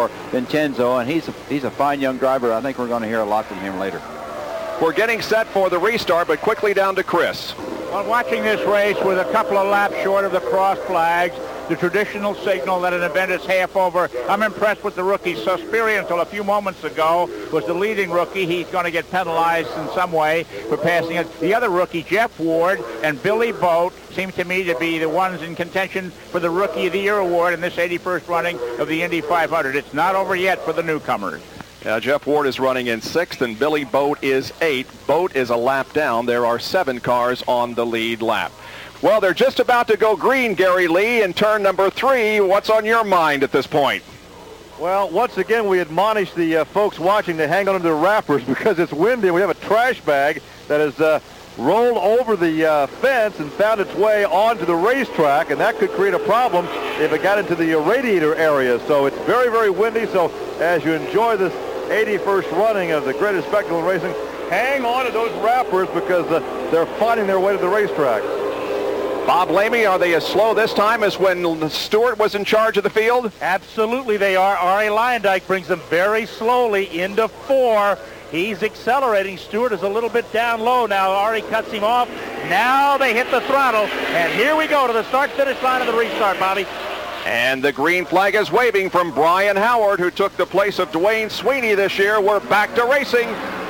for Vincenzo, and he's a fine young driver. I think we're going to hear a lot from him later. We're getting set for the restart, but quickly down to Chris. Well, watching this race with a couple of laps short of the cross flags, the traditional signal that an event is half over, I'm impressed with the rookies. Suspiria, until a few moments ago, was the leading rookie. He's going to get penalized in some way for passing it. The other rookie, Jeff Ward and Billy Boat, seem to me to be the ones in contention for the Rookie of the Year award in this 81st running of the Indy 500. It's not over yet for the newcomers. Jeff Ward is running in 6th, and Billy Boat is 8th. Boat is a lap down. There are 7 cars on the lead lap. Well, they're just about to go green, Gary Lee, in turn number 3. What's on your mind at this point? Well, once again, we admonish the folks watching to hang on to their wrappers because it's windy, and we have a trash bag that has rolled over the fence and found its way onto the racetrack, and that could create a problem if it got into the radiator area. So it's very, very windy. So as you enjoy this 81st running of the greatest spectacle in racing, hang on to those wrappers because they're finding their way to the racetrack. Bob Lamey, are they as slow this time as when Stewart was in charge of the field? Absolutely they are. Arie Luyendyk brings them very slowly into 4. He's accelerating. Stewart is a little bit down low now. Arie cuts him off. Now they hit the throttle. And here we go to the start-finish line of the restart, Bobby. And the green flag is waving from Brian Howard, who took the place of Dwayne Sweeney this year. We're back to racing.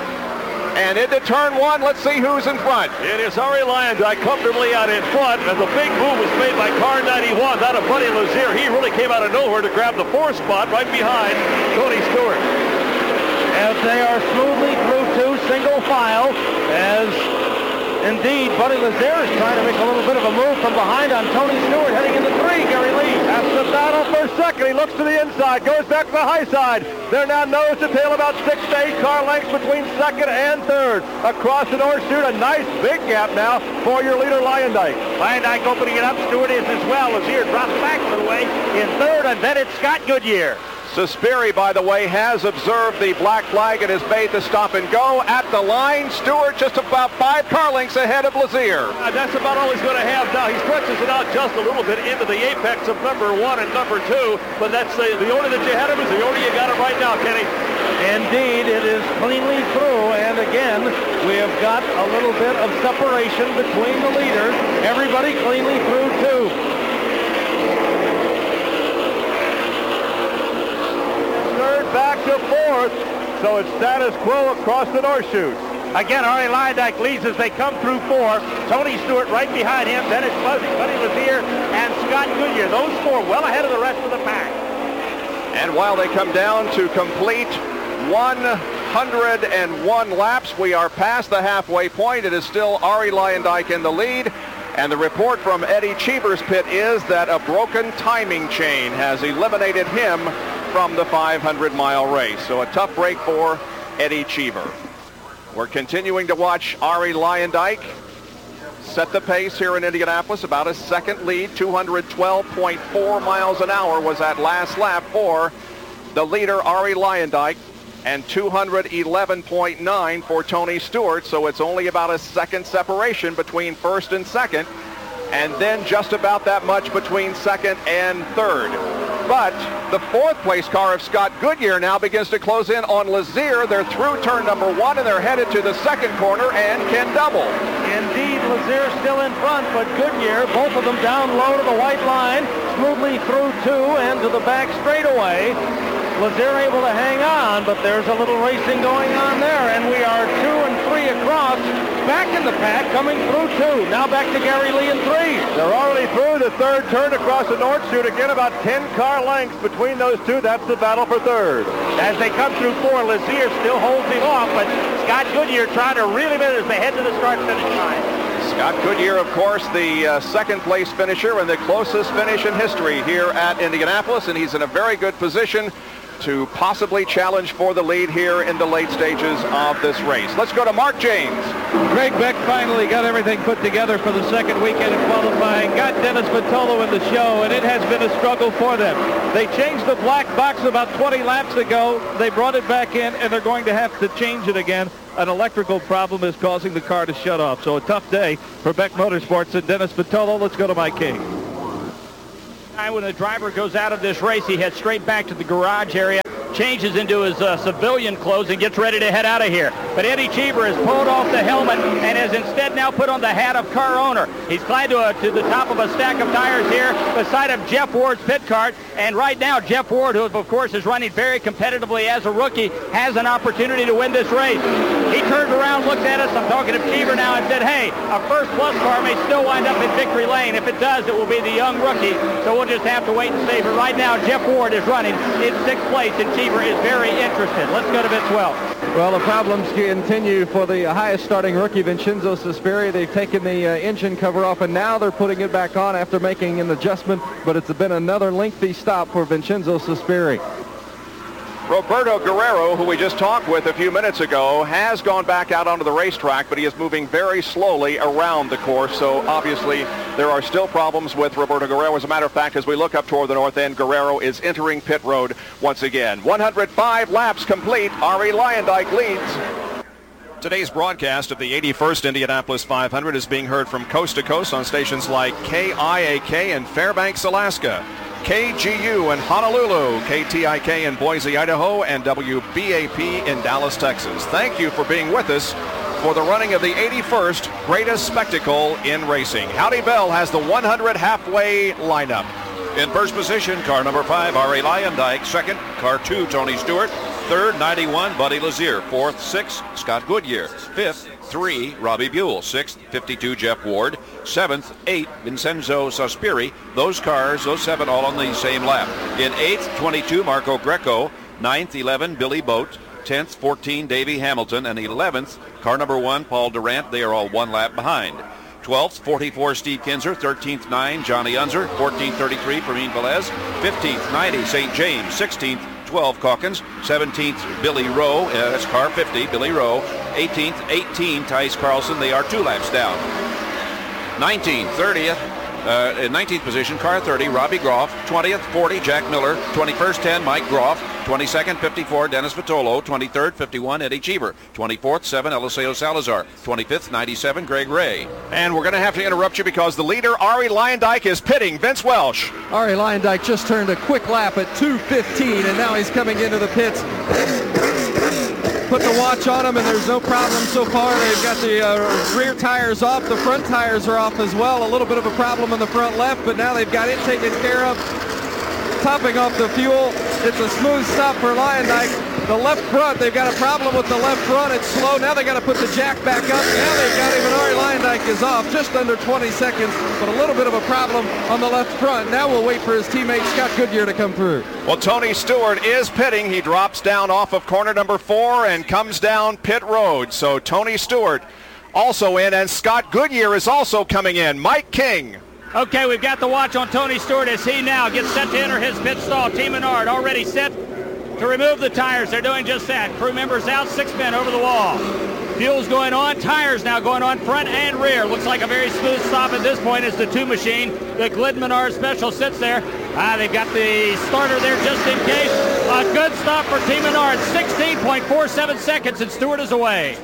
And into turn 1, let's see who's in front. It is Arie Luyendyk comfortably out in front, and the big move was made by car 91. That of Buddy Lazier. He really came out of nowhere to grab the 4th spot right behind Tony Stewart. As they are smoothly through 2 single file, as indeed Buddy Lazier is trying to make a little bit of a move from behind on Tony Stewart heading into 3. Gary Lee. That's the battle for second. He looks to the inside, goes back to the high side. They're now nose to tail, about 6 to 8 car lengths between second and third. Across the North Chute, a nice big gap now for your leader, Luyendyk. Luyendyk opening it up. Stewart is as well. Lazier drops back a little way in 3rd, and then it's Scott Goodyear. Suspiri, by the way, has observed the black flag and has made the stop and go at the line. Stewart just about 5 car lengths ahead of Lazier. That's about all he's going to have now. He stretches it out just a little bit into the apex of number 1 and number 2, but that's the only that you had him is the only you got him right now, Kenny. Indeed, it is cleanly through, and again, we have got a little bit of separation between the leaders. Everybody cleanly through, too. Back to 4th, so it's status quo across the North Chute. Again, Arie Luyendyk leads as they come through 4. Tony Stewart right behind him. Then it's Buddy Lazier and Scott Goodyear. Those 4 well ahead of the rest of the pack. And while they come down to complete 101 laps, we are past the halfway point. It is still Arie Luyendyk in the lead. And the report from Eddie Cheever's pit is that a broken timing chain has eliminated him from the 500-mile race. So a tough break for Eddie Cheever. We're continuing to watch Arie Luyendyk set the pace here in Indianapolis. About a second lead. 212.4 miles an hour was that last lap for the leader, Arie Luyendyk, and 211.9 for Tony Stewart. So it's only about a second separation between first and second, and then just about that much between second and third. But the 4th place car of Scott Goodyear now begins to close in on Lazier. They're through turn number 1, and they're headed to the second corner and can double. Indeed, Lazier still in front, but Goodyear, both of them down low to the white line, smoothly through 2 and to the back straightaway. Lazier able to hang on, but there's a little racing going on there, and we are 2 and 3 across. Back in the pack, coming through 2. Now back to Gary Lee in 3. They're already through the 3rd turn across the North Chute. Again, about 10 car lengths between those 2. That's the battle for 3rd. As they come through 4, Lazier still holds him off, but Scott Goodyear trying to reel him in as they head to the start-finish line. Scott Goodyear, of course, the second-place finisher and the closest finish in history here at Indianapolis, and he's in a very good position to possibly challenge for the lead here in the late stages of this race. Let's go to Mark James. Greg Beck finally got everything put together for the second weekend of qualifying, got Dennis Vitolo in the show, and it has been a struggle for them. They changed the black box about 20 laps ago. They brought it back in, and they're going to have to change it again. An electrical problem is causing the car to shut off. So a tough day for Beck Motorsports and Dennis Vitolo. Let's go to Mike King. When the driver goes out of this race, he heads straight back to the garage area changes into his civilian clothes and gets ready to head out of here. But Eddie Cheever has pulled off the helmet and has instead now put on the hat of car owner. He's climbed to the top of a stack of tires here beside of Jeff Ward's pit cart. And right now, Jeff Ward, who of course is running very competitively as a rookie, has an opportunity to win this race. He turned around, looked at us, I'm talking to Cheever now, and said, hey, a first plus car may still wind up in victory lane. If it does, it will be the young rookie. So we'll just have to wait and see. But right now, Jeff Ward is running in 6th place, and Cheever is very interested. Let's go to Vince Welch. Well, the problems continue for the highest starting rookie, Vincenzo Sospiri. They've taken the engine cover off, and now they're putting it back on after making an adjustment, but it's been another lengthy stop for Vincenzo Sospiri. Roberto Guerrero, who we just talked with a few minutes ago, has gone back out onto the racetrack, but he is moving very slowly around the course, so obviously there are still problems with Roberto Guerrero. As a matter of fact, as we look up toward the north end, Guerrero is entering pit road once again. 105 laps complete. Arie Luyendyk leads. Today's broadcast of the 81st Indianapolis 500 is being heard from coast to coast on stations like KIAK in Fairbanks, Alaska, KGU in Honolulu, KTIK in Boise, Idaho, and WBAP in Dallas, Texas. Thank you for being with us for the running of the 81st greatest spectacle in racing. Howdy Bell has the 100 halfway lineup. In first position, car number 5, Arie Luyendyk. Second, car 2, Tony Stewart. Third, 91, Buddy Lazier. Fourth, 6, Scott Goodyear. Fifth, 3, Robbie Buell. Sixth, 52, Jeff Ward. Seventh, 8, Vincenzo Sospiri. Those cars, those 7, all on the same lap. In 8th, 22, Marco Greco. 9th, 11, Billy Boat. 10th, 14, Davey Hamilton. And 11th, car number 1, Paul Durant. They are all 1 lap behind. 12th, 44, Steve Kinzer. 13th, 9, Johnny Unser. 14th, 33, Fermin Velez. 15th, 90, St. James. 16th, 12, Calkins. 17th, Billy Rowe. That's car 50, Billy Rowe. 18th, 18, Tice Carlson. They are 2 laps down. 19th, 30th, in 19th position, car 30, Robbie Groff. 20th, 40, Jack Miller. 21st, 10, Mike Groff. 22nd, 54, Dennis Vitolo. 23rd, 51, Eddie Cheever. 24th, 7, Eliseo Salazar. 25th, 97, Greg Ray. And we're going to have to interrupt you because the leader, Arie Luyendyk, is pitting. Vince Welsh. Arie Luyendyk just turned a quick lap at 2:15, and now he's coming into the pits. Put the watch on him, and there's no problem so far. They've got the rear tires off. The front tires are off as well. A little bit of a problem in the front left, but now they've got it taken care of. Topping off the fuel. It's a smooth stop for Luyendyk. The left front, they've got a problem with the left front. It's slow. Now they got to put the jack back up. Now they've got him, and Arie Luyendyk is off just under 20 seconds, but a little bit of a problem on the left front. Now we'll wait for his teammate Scott Goodyear to come through. Well, Tony Stewart is pitting. He drops down off of corner number 4 and comes down pit road. So Tony Stewart also in, and Scott Goodyear is also coming in. Mike King. Okay, we've got the watch on Tony Stewart as he now gets set to enter his pit stall. Team Menard already set to remove the tires. They're doing just that. Crew members out, 6 men over the wall. Fuel's going on, tires now going on front and rear. Looks like a very smooth stop at this point as the 2 machine. The Glidden Menard Special sits there. They've got the starter there just in case. A good stop for Team Menard, 16.47 seconds, and Stewart is away.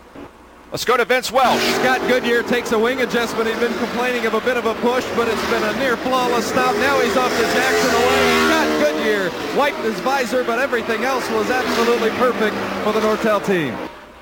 Let's go to Vince Welsh. Scott Goodyear takes a wing adjustment. He's been complaining of a bit of a push, but it's been a near flawless stop. Now he's off to Jackson away. Scott Goodyear wiped his visor, but everything else was absolutely perfect for the Nortel team.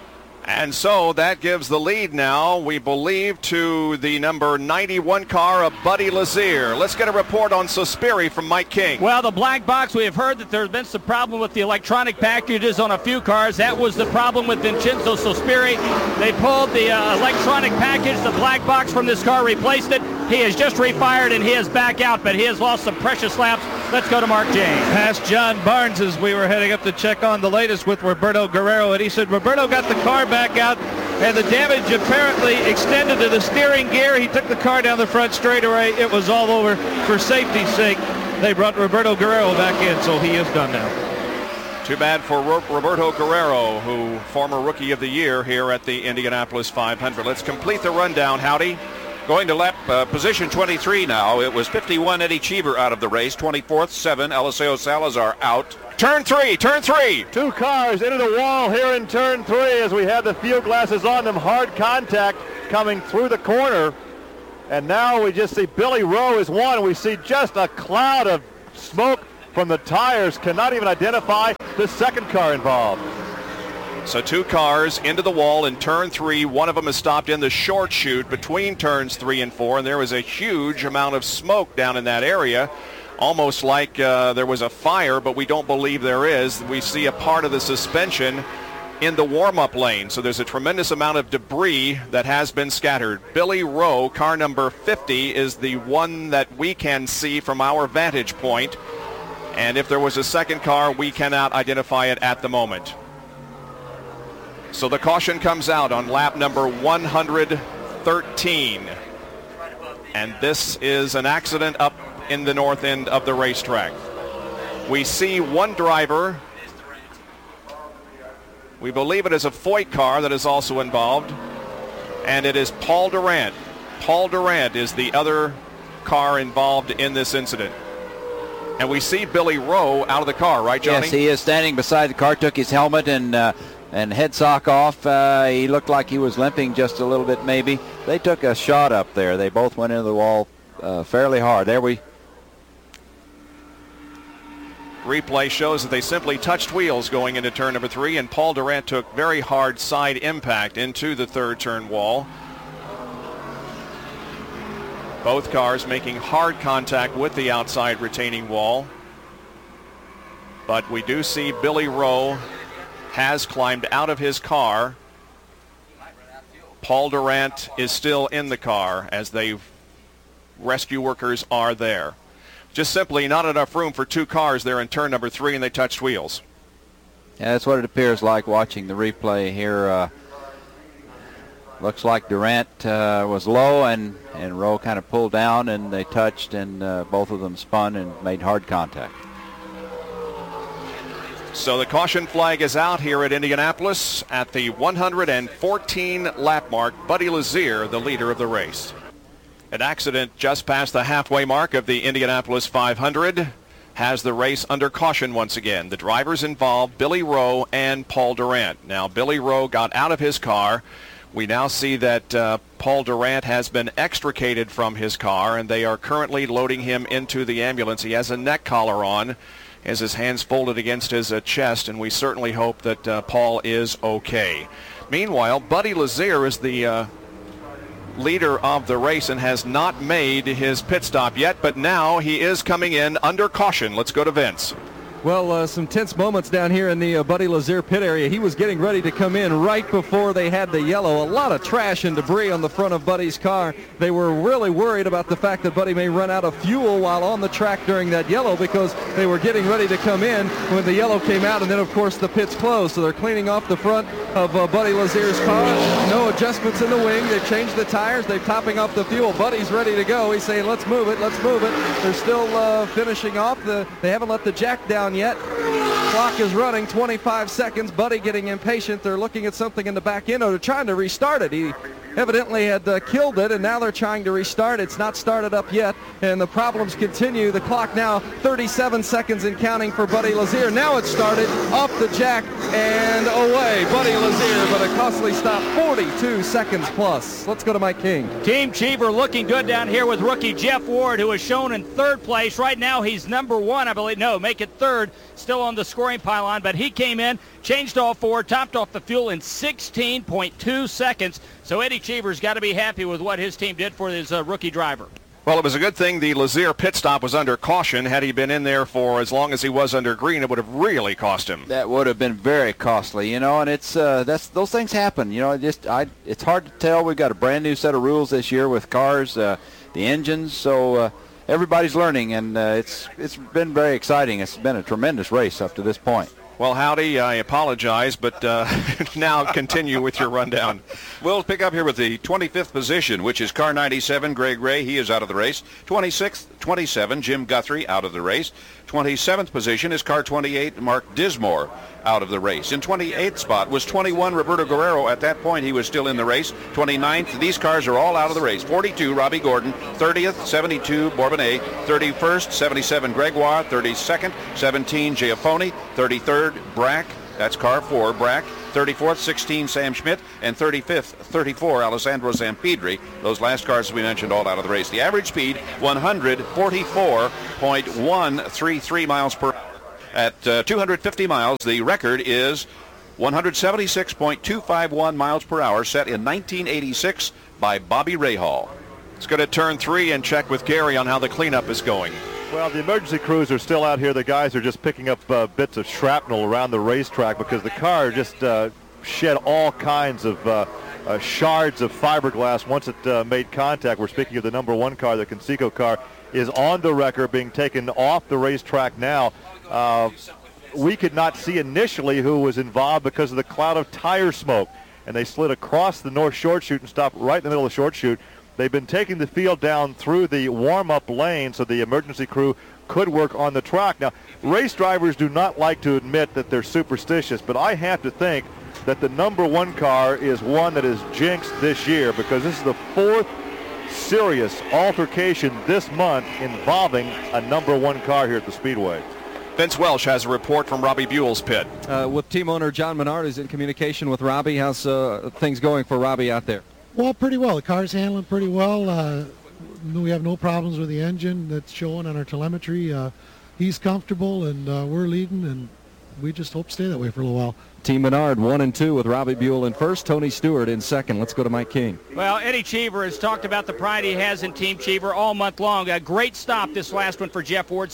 And so that gives the lead now, we believe, to the number 91 car of Buddy Lazier. Let's get a report on Sospiri from Mike King. Well, the black box, we have heard that there's been some problem with the electronic packages on a few cars. That was the problem with Vincenzo Sospiri. They pulled the electronic package, the black box from this car, replaced it. He has just refired and he is back out, but he has lost some precious laps. Let's go to Mark James. Past John Barnes as we were heading up to check on the latest with Roberto Guerrero, and he said Roberto got the car back out and the damage apparently extended to the steering gear. He took the car down the front straightaway. It was all over. For safety's sake, they brought Roberto Guerrero back in, so he is done now. Too bad for Roberto Guerrero, who former Rookie of the Year here at the Indianapolis 500. Let's complete the rundown, Howdy. Going to lap position 23 now. It was 51, Eddie Cheever out of the race. 24th, 7, Eliseo Salazar out. Turn 3. 2 cars into the wall here in turn 3 as we have the field glasses on them. Hard contact coming through the corner. And now we just see Billy Rowe is one. We see just a cloud of smoke from the tires. Cannot even identify the second car involved. So 2 cars into the wall in turn 3. One of them is stopped in the short chute between turns 3 and 4, and there was a huge amount of smoke down in that area, almost like there was a fire, but we don't believe there is. We see a part of the suspension in the warm-up lane, so there's a tremendous amount of debris that has been scattered. Billy Rowe, car number 50, is the one that we can see from our vantage point, and if there was a second car, we cannot identify it at the moment. So the caution comes out on lap number 113. And this is an accident up in the north end of the racetrack. We see one driver. We believe it is a Foyt car that is also involved. And it is Paul Durant. Paul Durant is the other car involved in this incident. And we see Billy Rowe out of the car, right, Johnny? Yes, he is standing beside the car, took his helmet and head sock off. He looked like he was limping just a little bit maybe. They took a shot up there. They both went into the wall fairly hard. Replay shows that they simply touched wheels going into turn number 3, and Paul Durant took very hard side impact into the third turn wall. Both cars making hard contact with the outside retaining wall. But we do see Billy Rowe has climbed out of his car. Paul Durant is still in the car as rescue workers are there. Just simply not enough room for 2 cars there in turn number 3, and they touched wheels. Yeah, that's what it appears like watching the replay here. Looks like Durant was low and Rowe kind of pulled down, and they touched, and both of them spun and made hard contact. So the caution flag is out here at Indianapolis at the 114 lap mark. Buddy Lazier, the leader of the race. An accident just past the halfway mark of the Indianapolis 500 has the race under caution once again. The drivers involved, Billy Rowe and Paul Durant. Now, Billy Rowe got out of his car. We now see that Paul Durant has been extricated from his car, and they are currently loading him into the ambulance. He has a neck collar on, as his hands folded against his chest, and we certainly hope that Paul is okay. Meanwhile, Buddy Lazier is the leader of the race and has not made his pit stop yet, but now he is coming in under caution. Let's go to Vince. Well, some tense moments down here in the Buddy Lazier pit area. He was getting ready to come in right before they had the yellow. A lot of trash and debris on the front of Buddy's car. They were really worried about the fact that Buddy may run out of fuel while on the track during that yellow, because they were getting ready to come in when the yellow came out, and then, of course, the pits closed. So they're cleaning off the front of Buddy Lazier's car. No adjustments in the wing. They've changed the tires. They're topping off the fuel. Buddy's ready to go. He's saying, let's move it, let's move it. They're still finishing off. They haven't let the jack down yet. Clock is running, 25 seconds. Buddy getting impatient. They're looking at something in the back end. They're trying to restart it. He evidently had killed it, and now they're trying to restart. It's not started up yet, and the problems continue. The clock now 37 seconds and counting for Buddy Lazier. Now it's started, off the jack and away. Buddy Lazier, but a costly stop, 42 seconds plus. Let's go to Mike King. Team Cheever looking good down here with rookie Jeff Ward, who is shown in third place. Right now he's number 1, I believe. No, make it third, still on the scoring pylon, but he came in, changed all 4, topped off the fuel in 16.2 seconds. So Eddie Cheever's got to be happy with what his team did for his rookie driver. Well, it was a good thing the Lazier pit stop was under caution. Had he been in there for as long as he was under green, it would have really cost him. That would have been very costly, and it's those things happen. It's hard to tell. We've got a brand new set of rules this year with cars, the engines, so everybody's learning, and it's been very exciting. It's been a tremendous race up to this point. Well, Howdy, I apologize, but now continue with your rundown. We'll pick up here with the 25th position, which is car 97, Greg Ray. He is out of the race. 26th, 27, Jim Guthrie, out of the race. 27th position is car 28, Mark Dismore, out of the race. In 28th spot was 21, Roberto Guerrero. At that point, he was still in the race. 29th, these cars are all out of the race. 42, Robbie Gordon. 30th, 72, Bourbonnais. 31st, 77, Gregoire. 32nd, 17, Giafone. 33rd, Brack. That's car 4, Brack. 34th, 16, Sam Schmidt, and 35th, 34, Alessandro Zampidri. Those last cars we mentioned all out of the race. The average speed, 144.133 miles per hour. At 250 miles, the record is 176.251 miles per hour, set in 1986 by Bobby Rahal. Let's go to turn 3 and check with Gary on how the cleanup is going. Well, the emergency crews are still out here. The guys are just picking up bits of shrapnel around the racetrack because the car just shed all kinds of shards of fiberglass once it made contact. We're speaking of the number 1 car, the Conseco car, is on the record, being taken off the racetrack now. We could not see initially who was involved because of the cloud of tire smoke, and they slid across the north short chute and stopped right in the middle of the short chute. They've been taking the field down through the warm-up lane so the emergency crew could work on the track. Now, race drivers do not like to admit that they're superstitious, but I have to think that the number 1 car is one that is jinxed this year because this is the 4th serious altercation this month involving a number 1 car here at the Speedway. Vince Welsh has a report from Robbie Buell's pit. With team owner John Menard is in communication with Robbie. How's things going for Robbie out there? Well, pretty well. The car's handling pretty well. We have no problems with the engine that's showing on our telemetry. He's comfortable, and we're leading, and we just hope to stay that way for a little while. Team Menard 1 and 2 with Robbie Buell in first, Tony Stewart in second. Let's go to Mike King. Well, Eddie Cheever has talked about the pride he has in Team Cheever all month long. A great stop this last one for Jeff Ward,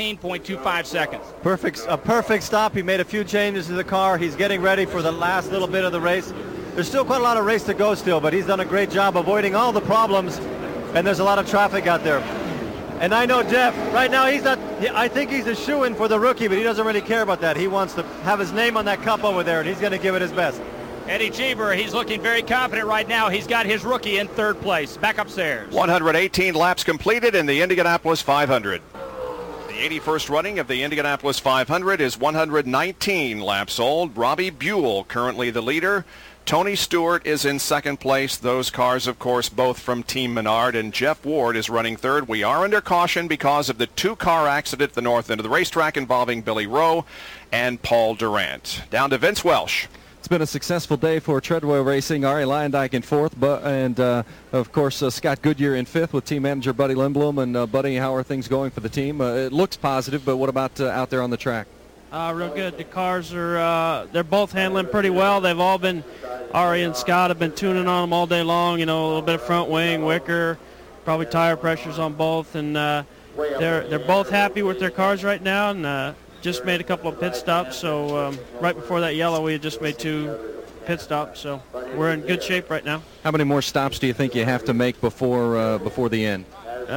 16.25 seconds. A perfect stop. He made a few changes to the car. He's getting ready for the last little bit of the race. There's still quite a lot of race to go still, but he's done a great job avoiding all the problems, and there's a lot of traffic out there. And I know Jeff, right now I think he's a shoo-in for the rookie, but he doesn't really care about that. He wants to have his name on that cup over there, and he's going to give it his best. Eddie Cheever, he's looking very confident right now. He's got his rookie in 3rd place. Back upstairs. 118 laps completed in the Indianapolis 500. The 81st running of the Indianapolis 500 is 119 laps old. Robbie Buell currently the leader. Tony Stewart is in 2nd place. Those cars, of course, both from Team Menard, and Jeff Ward is running 3rd. We are under caution because of the 2-car accident at the north end of the racetrack involving Billy Rowe and Paul Durant. Down to Vince Welsh. It's been a successful day for Treadwell Racing. Ari Leyendijk in 4th, and of course Scott Goodyear in 5th with team manager Buddy Lindblom. And Buddy, how are things going for the team? It looks positive, but what about out there on the track? Real good. The cars are, they're both handling pretty well. They've all been, Ari and Scott have been tuning on them all day long. You know, a little bit of front wing, wicker, probably tire pressures on both. And they're both happy with their cars right now, and just made a couple of pit stops. So right before that yellow, we had just made 2 pit stops. So we're in good shape right now. How many more stops do you think you have to make before the end?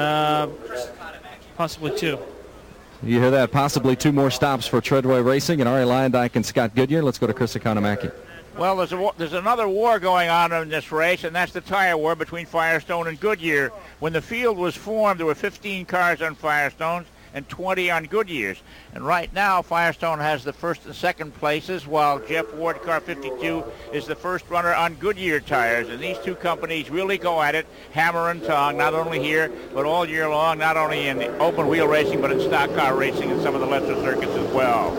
Possibly 2. You hear that? Possibly 2 more stops for Treadway Racing and Ari Leyendijk and Scott Goodyear. Let's go to Chris Economaki. Well, there's another war going on in this race, and that's the tire war between Firestone and Goodyear. When the field was formed, there were 15 cars on Firestone's and 20 on Goodyear's. And right now, Firestone has the 1st and 2nd places, while Jeff Ward, car 52, is the first runner on Goodyear tires. And these 2 companies really go at it, hammer and tong, not only here, but all year long, not only in open wheel racing, but in stock car racing and some of the lesser circuits as well.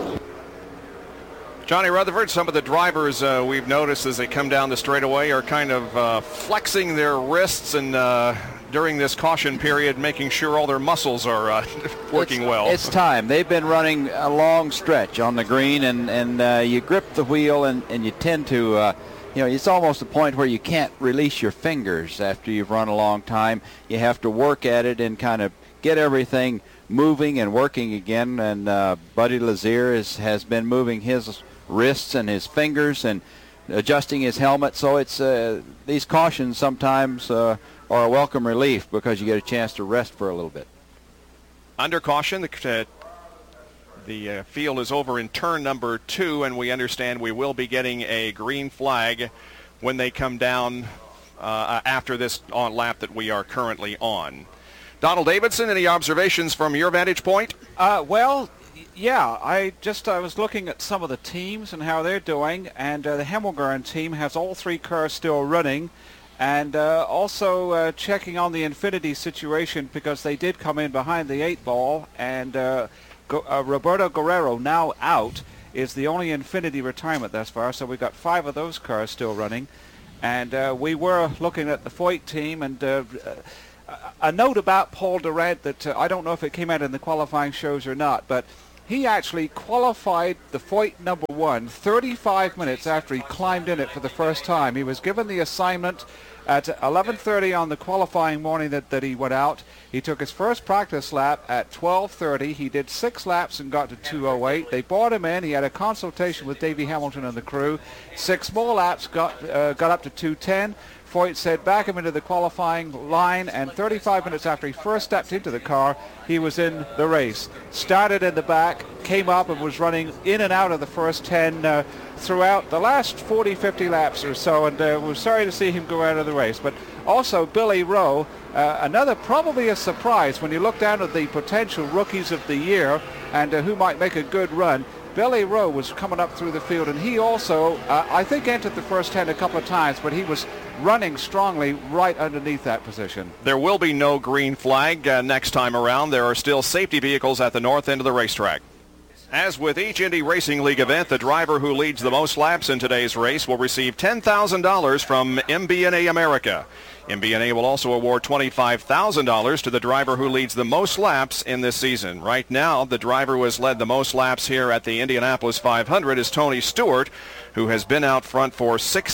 Johnny Rutherford, some of the drivers we've noticed as they come down the straightaway are kind of flexing their wrists and during this caution period, making sure all their muscles are working well. It's time. They've been running a long stretch on the green, and you grip the wheel, and you tend to, it's almost a point where you can't release your fingers after you've run a long time. You have to work at it and kind of get everything moving and working again. And Buddy Lazier has been moving his wrists and his fingers and adjusting his helmet. So it's these cautions sometimes are a welcome relief because you get a chance to rest for a little bit. Under caution, the field is over in turn number 2, and we understand we will be getting a green flag when they come down after this on lap that we are currently on. Donald Davidson, any observations from your vantage point? Yeah, I was looking at some of the teams and how they're doing, and the Hemmelgarn team has all 3 cars still running, and also checking on the Infinity situation because they did come in behind the 8 ball, and Roberto Guerrero now out, is the only Infinity retirement thus far, so we've got 5 of those cars still running. And we were looking at the Foyt team, and a note about Paul Durant that I don't know if it came out in the qualifying shows or not, but he actually qualified the Foyt number 1 35 minutes after he climbed in it for the first time. He was given the assignment at 11:30 on the qualifying morning that he went out. He took his first practice lap at 12:30. He did 6 laps and got to 2:08. They brought him in. He had a consultation with Davey Hamilton and the crew. 6 more laps got up to 2:10. Foyt said back him into the qualifying line, and 35 minutes after he first stepped into the car, he was in the race. Started in the back, came up and was running in and out of the first 10 throughout the last 40, 50 laps or so, and we're sorry to see him go out of the race. But also Billy Rowe, another probably a surprise when you look down at the potential rookies of the year and who might make a good run. Billy Rowe was coming up through the field, and he also, I think, entered the first 10 a couple of times, but he was running strongly right underneath that position. There will be no green flag next time around. There are still safety vehicles at the north end of the racetrack. As with each Indy Racing League event, the driver who leads the most laps in today's race will receive $10,000 from MBNA America. MBNA will also award $25,000 to the driver who leads the most laps in this season. Right now, the driver who has led the most laps here at the Indianapolis 500 is Tony Stewart, who has been out front for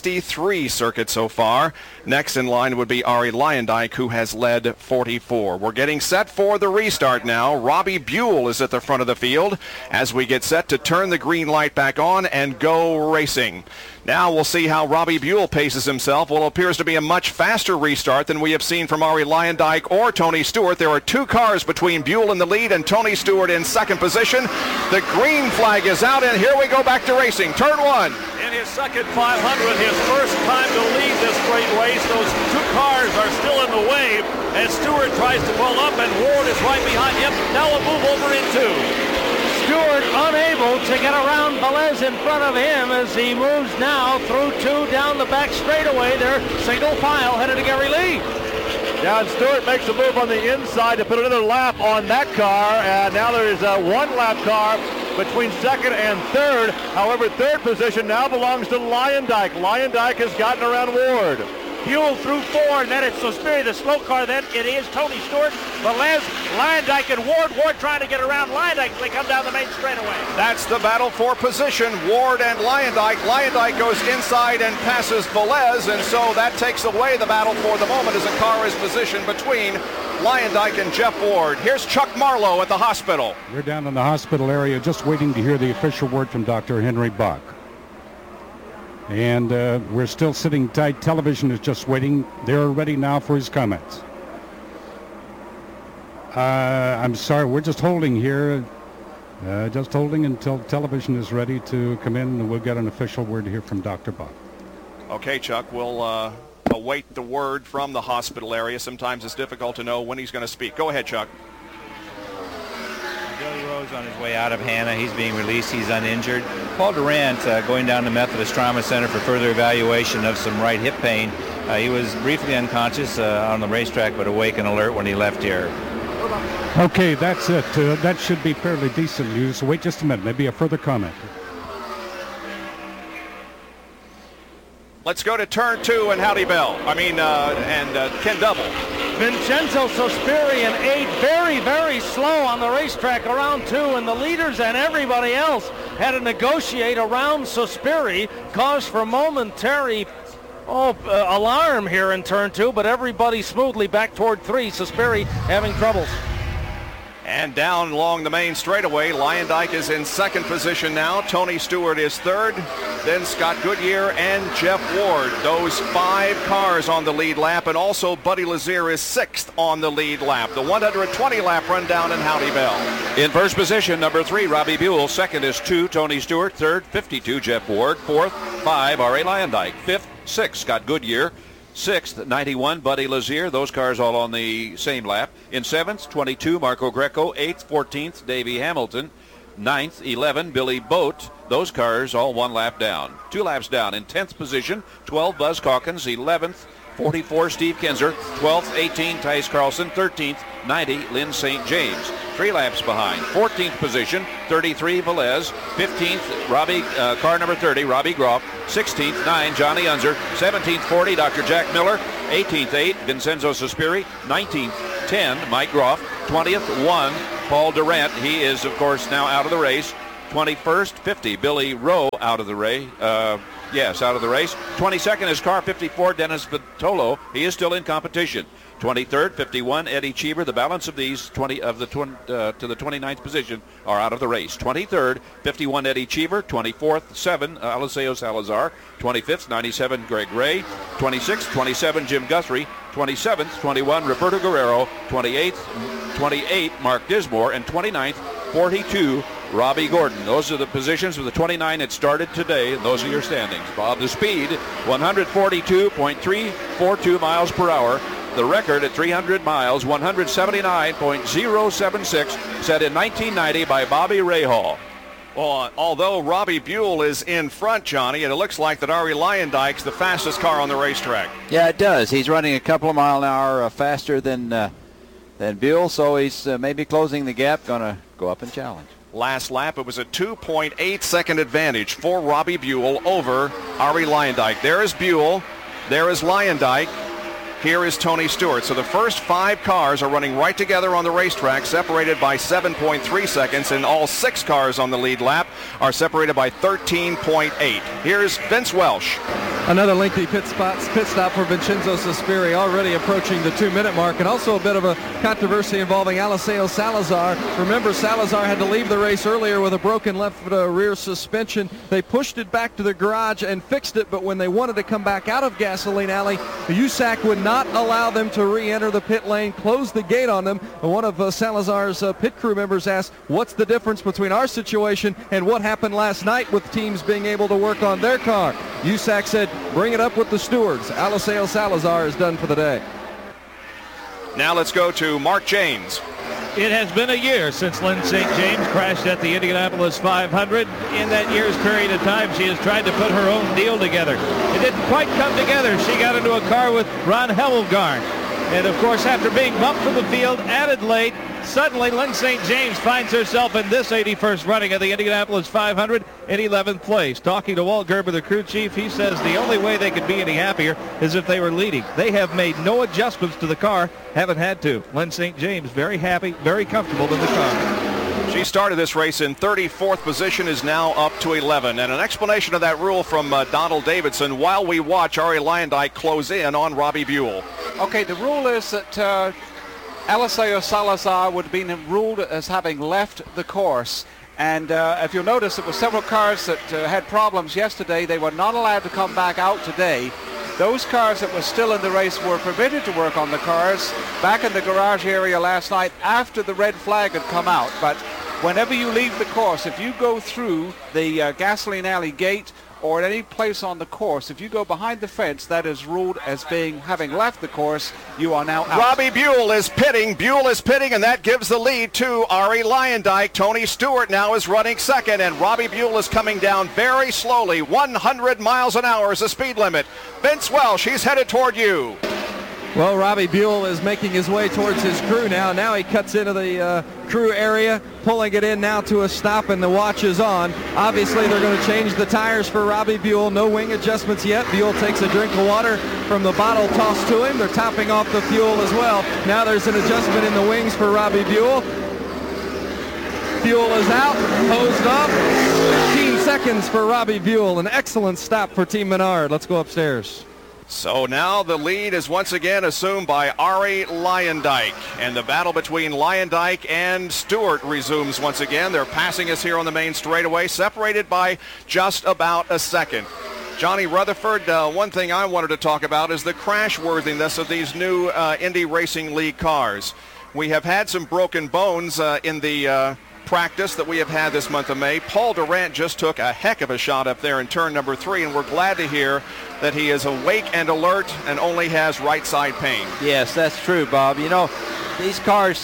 63 circuits so far. Next in line would be Arie Luyendyk, who has led 44. We're getting set for the restart now. Robbie Buell is at the front of the field as we get set to turn the green light back on and go racing. Now we'll see how Robbie Buell paces himself. Well, it appears to be a much faster restart than we have seen from Arie Luyendyk or Tony Stewart. There are 2 cars between Buell in the lead and Tony Stewart in second position. The green flag is out, and here we go back to racing. Turn 1. In his second 500, his first time to lead this great race. Those 2 cars are still in the way as Stewart tries to pull up, and Ward is right behind him. Now we'll move over in 2. Stewart unable to get around Velez in front of him as he moves now through 2 down the back straightaway. They're single file headed to Gary Lee. Yeah, and Stewart makes a move on the inside to put another lap on that car, and now there is a 1-lap car between second and third. However, third position now belongs to Luyendyk. Luyendyk has gotten around Ward. Buell through 4, and then it's Suspiria, the slow car. Then it is Tony Stewart, Velez, Luyendyk, and Ward. Ward trying to get around Luyendyk as they come down the main straightaway. That's the battle for position. Ward and Luyendyk. Luyendyk goes inside and passes Velez, and so that takes away the battle for the moment as a car is positioned between Luyendyk and Jeff Ward. Here's Chuck Marlowe at the hospital. We're down in the hospital area just waiting to hear the official word from Dr. Henry Buck. And we're still sitting tight. Television is just waiting. They're ready now for his comments. I'm sorry, we're just holding here. Just holding until television is ready to come in, and we'll get an official word here from Dr. Buck. Okay, Chuck, we'll await the word from the hospital area. Sometimes it's difficult to know when he's going to speak. Go ahead, Chuck. Billy Rowe's on his way out of Hannah. He's being released. He's uninjured. Paul Durant going down to Methodist Trauma Center for further evaluation of some right hip pain. He was briefly unconscious on the racetrack, but awake and alert when he left here. Okay, that's it. That should be fairly decent news. Wait just a minute. Maybe a further comment. Let's go to turn 2 and Howdy Bell. And Ken Double. Vincenzo Suspiria in 8, very, very slow on the racetrack around 2, and the leaders and everybody else had to negotiate around Suspiria, caused for momentary alarm here in turn 2, but everybody smoothly back toward 3. Suspiria having troubles. And down along the main straightaway, Luyendyk is in second position now. Tony Stewart is third. Then Scott Goodyear and Jeff Ward. Those 5 cars on the lead lap. And also Buddy Lazier is 6th on the lead lap. The 120-lap rundown in Howdy Bell. In first position, number 3, Robbie Buell. Second is 2, Tony Stewart. Third, 52, Jeff Ward. Fourth, 5, Arie Luyendyk. Fifth, 6, Scott Goodyear. 6th, 91, Buddy Lazier. Those cars all on the same lap. In 7th, 22, Marco Greco. 8th, 14th, Davey Hamilton. 9th, 11, Billy Boat. Those cars all 1 lap down. 2 laps down. In 10th position, 12, Buzz Calkins. 11th, 44, Steve Kinzer. 12th, 18, Tice Carlson. 13th, 90, Lynn St. James. 3 laps behind. 14th position, 33, Velez. 15th, car number 30, Robbie Groff. 16th, 9, Johnny Unser. 17th, 40, Dr. Jack Miller. 18th, 8, Vincenzo Sospiri. 19th, 10, Mike Groff. 20th, 1, Paul Durant. He is, of course, now out of the race. 21st, 50, Billy Rowe out of the race. Out of the race. 22nd is car 54, Dennis Vitolo. He is still in competition. 23rd, 51, Eddie Cheever. The balance of these to the 29th position are out of the race. 23rd, 51, Eddie Cheever. 24th, 7, Eliseo Salazar. 25th, 97, Greg Ray. 26th, 27, Jim Guthrie. 27th, 21, Roberto Guerrero. 28, Mark Dismore. And 29th, 42, Robbie Gordon. Those are the positions of the 29 that started today, and those are your standings. Bob, the speed, 142.342 miles per hour. The record at 300 miles, 179.076, set in 1990 by Bobby Rahal. Well, although Robbie Buell is in front, Johnny, and it looks like that Arie Luyendyk's the fastest car on the racetrack. Yeah, it does. He's running a couple of mile an hour faster than Buell, so he's maybe closing the gap, going to go up and challenge. Last lap, it was a 2.8-second advantage for Robbie Buell over Arie Luyendyk. There is Buell. There is Luyendyk. Here is Tony Stewart. So the first 5 cars are running right together on the racetrack, separated by 7.3 seconds, and all 6 cars on the lead lap are separated by 13.8. Here's Vince Welsh. Another lengthy pit stop for Vincenzo Sospiri, already approaching the 2-minute mark, and also a bit of a controversy involving Eliseo Salazar. Remember, Salazar had to leave the race earlier with a broken left rear suspension. They pushed it back to the garage and fixed it, but when they wanted to come back out of Gasoline Alley, USAC would not allow them to re-enter the pit lane, close the gate on them. One of Salazar's pit crew members asked, what's the difference between our situation and what happened last night with teams being able to work on their car? USAC said, bring it up with the stewards. Eliseo Salazar is done for the day. Now let's go to Mark James. It has been a year since Lynn St. James crashed at the Indianapolis 500. In that year's period of time, she has tried to put her own deal together. It didn't quite come together. She got into a car with Ron Hemmelgarn. And, of course, after being bumped from the field, added late, suddenly Lynn St. James finds herself in this 81st running of the Indianapolis 500 in 11th place. Talking to Walt Gerber, the crew chief, he says the only way they could be any happier is if they were leading. They have made no adjustments to the car, haven't had to. Lynn St. James very happy, very comfortable in the car. She started this race in 34th position, is now up to 11. And an explanation of that rule from Donald Davidson while we watch Arie Luyendyk close in on Robbie Buell. Okay, the rule is that Eliseo Salazar would have been ruled as having left the course. And if you'll notice, there were several cars that had problems yesterday. They were not allowed to come back out today. Those cars that were still in the race were permitted to work on the cars back in the garage area last night after the red flag had come out. But whenever you leave the course, if you go through the Gasoline Alley gate or at any place on the course, if you go behind the fence, that is ruled as having left the course. You are now out. Robbie Buell is pitting. And that gives the lead to Arie Luyendyk. Tony Stewart now is running second, and Robbie Buell is coming down very slowly. 100 miles an hour is the speed limit. Vince Welsh, he's headed toward you. Well, Robbie Buell is making his way towards his crew now. Now he cuts into the crew area, pulling it in now to a stop, and the watch is on. Obviously, they're going to change the tires for Robbie Buell. No wing adjustments yet. Buell takes a drink of water from the bottle tossed to him. They're topping off the fuel as well. Now there's an adjustment in the wings for Robbie Buell. Buell is out, hosed off. 15 seconds for Robbie Buell. An excellent stop for Team Menard. Let's go upstairs. So now the lead is once again assumed by Arie Luyendyk. And the battle between Luyendyk and Stewart resumes once again. They're passing us here on the main straightaway, separated by just about a second. Johnny Rutherford, one thing I wanted to talk about is the crash worthiness of these new Indy Racing League cars. We have had some broken bones in the practice that we have had this month of May. Paul Durant just took a heck of a shot up there in turn number 3, and we're glad to hear that he is awake and alert and only has right side pain. Yes, that's true, Bob. You know, these cars,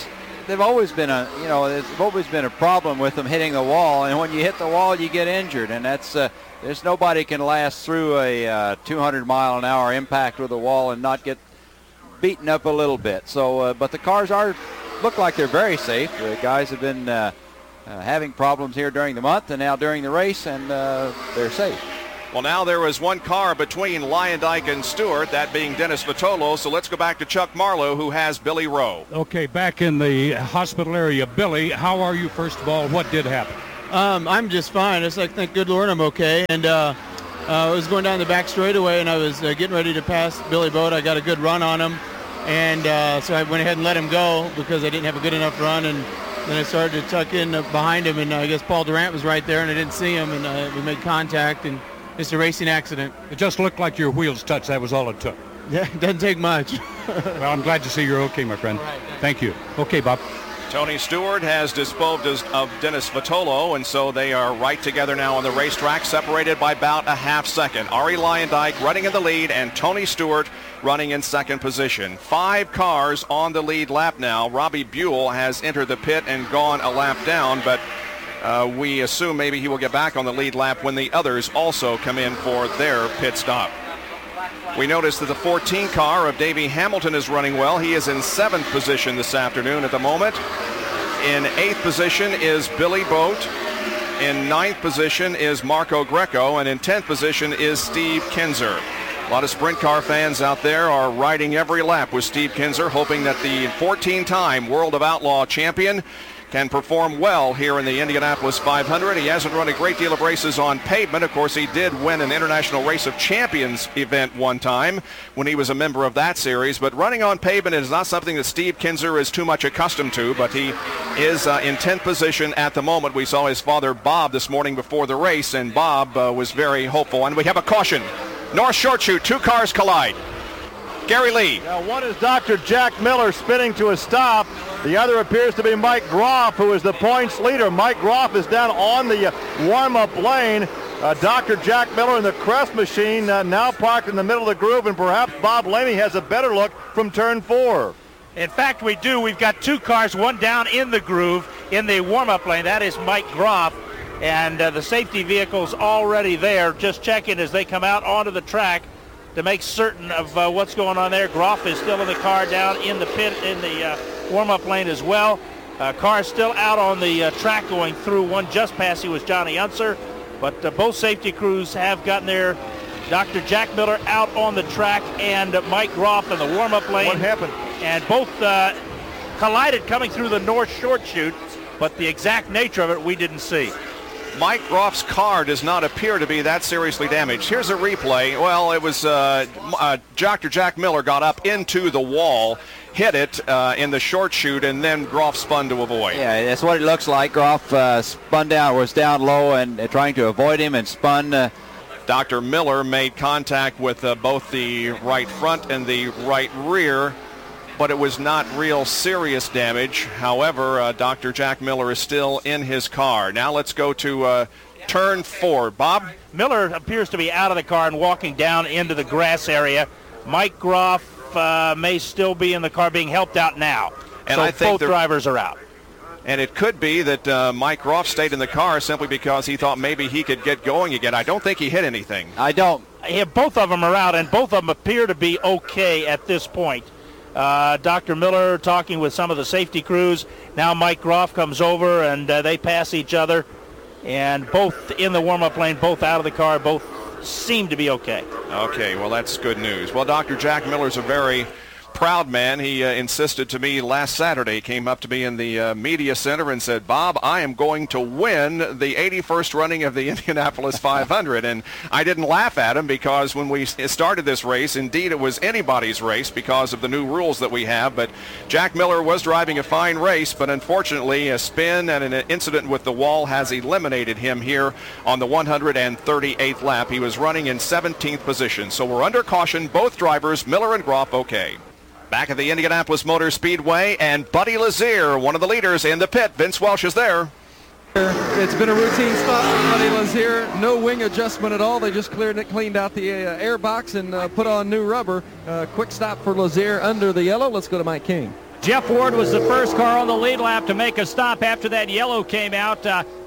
they've always been there's always been a problem with them hitting the wall, and when you hit the wall, you get injured, and that's there's nobody can last through a 200-mile-an-hour impact with a wall and not get beaten up a little bit. So, but the cars look like they're very safe. The guys have been having problems here during the month and now during the race, and they're safe. Well, now there is one car between Leyendijk and Stewart, that being Dennis Vitolo. So let's go back to Chuck Marlowe, who has Billy Rowe. Okay, back in the hospital area. Billy, how are you, first of all? What did happen? I'm just fine. It's like, thank good Lord, I'm okay. And I was going down the back straightaway, and I was getting ready to pass Billy Boat. I got a good run on him. And so I went ahead and let him go because I didn't have a good enough run. And then I started to tuck in behind him, and I guess Paul Durant was right there, and I didn't see him, and we made contact, and it's a racing accident. It just looked like your wheels touched. That was all it took. Yeah, it doesn't take much. Well, I'm glad to see you're okay, my friend. All right, thank you. Okay, Bob. Tony Stewart has disposed of Dennis Vitolo, and so they are right together now on the racetrack, separated by about a half second. Arie Luyendyk running in the lead, and Tony Stewart running in second position. 5 cars on the lead lap now. Robbie Buell has entered the pit and gone a lap down, but we assume maybe he will get back on the lead lap when the others also come in for their pit stop. We notice that the 14 car of Davey Hamilton is running well. He is in 7th position this afternoon at the moment. In 8th position is Billy Boat. In 9th position is Marco Greco. And in 10th position is Steve Kinzer. A lot of sprint car fans out there are riding every lap with Steve Kinzer, hoping that the 14-time World of Outlaw champion can perform well here in the Indianapolis 500. He hasn't run a great deal of races on pavement. Of course, he did win an International Race of Champions event one time when he was a member of that series. But running on pavement is not something that Steve Kinzer is too much accustomed to, but he is in 10th position at the moment. We saw his father, Bob, this morning before the race, and Bob was very hopeful. And we have a caution. North Short Chute, 2 cars collide. Gary Lee. Now, one is Dr. Jack Miller spinning to a stop. The other appears to be Mike Groff, who is the points leader. Mike Groff is down on the warm-up lane. Dr. Jack Miller in the Crest machine now parked in the middle of the groove, and perhaps Bob Laney has a better look from turn 4. In fact, we do. We've got 2 cars, one down in the groove in the warm-up lane. That is Mike Groff, and the safety vehicle's already there, just checking as they come out onto the track to make certain of what's going on there. Groff is still in the car down in the pit in the warm-up lane as well. Car still out on the track going through. One just passing was Johnny Unser, but both safety crews have gotten there. Dr. Jack Miller out on the track and Mike Groff in the warm-up lane. What happened? And both collided coming through the North Short Chute, but the exact nature of it we didn't see. Mike Groff's car does not appear to be that seriously damaged. Here's a replay. Well, it was Dr. Jack Miller got up into the wall, hit it in the short chute, and then Groff spun to avoid. Yeah, that's what it looks like. Groff spun down, was down low and trying to avoid him and spun. Dr. Miller made contact with both the right front and the right rear, but it was not real serious damage. However, Dr. Jack Miller is still in his car. Now let's go to turn 4. Bob? Miller appears to be out of the car and walking down into the grass area. Mike Groff may still be in the car being helped out now. And so I think both drivers are out. And it could be that Mike Groff stayed in the car simply because he thought maybe he could get going again. I don't think he hit anything. I don't. Yeah, both of them are out, and both of them appear to be okay at this point. Dr. Miller talking with some of the safety crews. Now Mike Groff comes over, and they pass each other. And both in the warm-up lane, both out of the car, both seem to be okay. Okay, well, that's good news. Well, Dr. Jack Miller's a very proud man. He insisted to me last Saturday, came up to me in the media center and said, Bob, I am going to win the 81st running of the Indianapolis 500. And I didn't laugh at him because when we started this race, indeed it was anybody's race because of the new rules that we have. But Jack Miller was driving a fine race, but unfortunately a spin and an incident with the wall has eliminated him here on the 138th lap. He was running in 17th position. So we're under caution, both drivers, Miller and Groff, okay. Back at the Indianapolis Motor Speedway, and Buddy Lazier, one of the leaders in the pit. Vince Welch is there. It's been a routine spot for Buddy Lazier. No wing adjustment at all. They just cleaned out the air box and put on new rubber. Quick stop for Lazier under the yellow. Let's go to Mike King. Jeff Ward was the first car on the lead lap to make a stop after that yellow came out.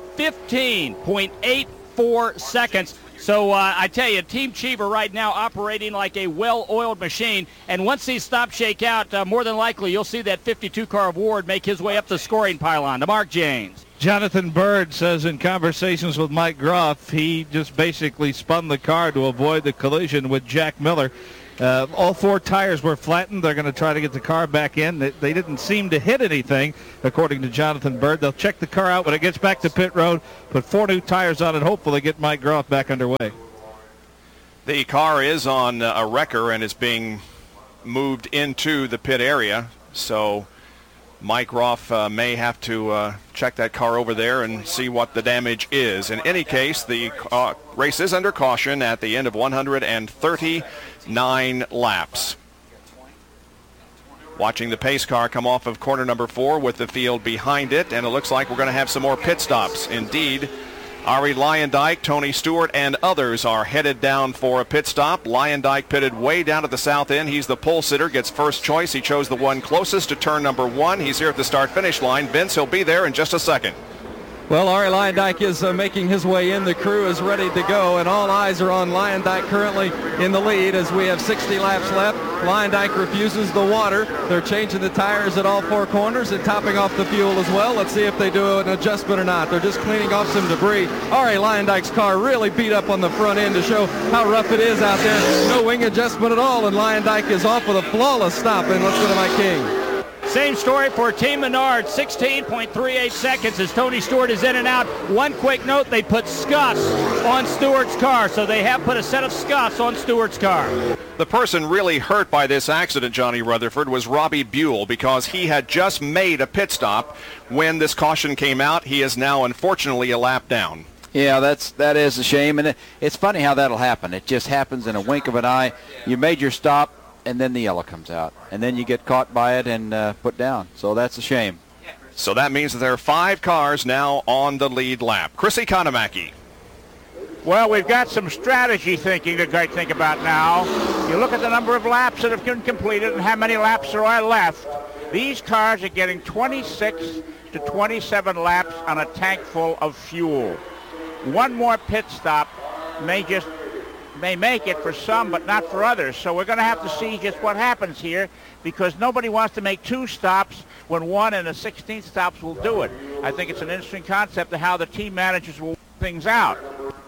15.84 seconds. So I tell you, Team Cheever right now operating like a well-oiled machine. And once these stops shake out, more than likely you'll see that 52 car of Ward make his way up the scoring pylon. To Mark James. Jonathan Bird says in conversations with Mike Groff, he just basically spun the car to avoid the collision with Jack Miller. All 4 tires were flattened. They're going to try to get the car back in. They didn't seem to hit anything, according to Jonathan Bird. They'll check the car out when it gets back to pit road, put 4 new tires on it, hopefully get Mike Groff back underway. The car is on a wrecker and is being moved into the pit area, so Mike Groff may have to check that car over there and see what the damage is. In any case, the race is under caution at the end of 139 laps. Watching the pace car come off of corner number 4 with the field behind it, and it looks like we're going to have some more pit stops. Indeed, Arie Luyendyk, Tony Stewart, and others are headed down for a pit stop. Luyendyk pitted way down at the south end. He's the pole sitter, gets first choice. He chose the one closest to turn number 1. He's here at the start-finish line. Vince, he'll be there in just a second. Well, Arie Luyendyk is making his way in. The crew is ready to go, and all eyes are on Luyendyk currently in the lead as we have 60 laps left. Luyendyk refuses the water. They're changing the tires at all 4 corners and topping off the fuel as well. Let's see if they do an adjustment or not. They're just cleaning off some debris. Arie Luyendyk's car really beat up on the front end to show how rough it is out there. No wing adjustment at all, and Luyendyk is off with a flawless stop. And let's go to Mike King. Same story for Team Menard, 16.38 seconds as Tony Stewart is in and out. One quick note, they put scuffs on Stewart's car, so they have put a set of scuffs on Stewart's car. The person really hurt by this accident, Johnny Rutherford, was Robbie Buell, because he had just made a pit stop when this caution came out. He is now, unfortunately, a lap down. Yeah, that is a shame, and it's funny how that'll happen. It just happens in a wink of an eye. You made your stop, and then the yellow comes out, and then you get caught by it and put down. So that's a shame. So that means that there are 5 cars now on the lead lap. Chrissy Konamaki. Well, we've got some strategy thinking to think about now. You look at the number of laps that have been completed and how many laps there are left. These cars are getting 26 to 27 laps on a tank full of fuel. One more pit stop may make it for some, but not for others. So we're going to have to see just what happens here, because nobody wants to make 2 stops when 1 and a 16th stops will do it. I think it's an interesting concept of how the team managers will work things out.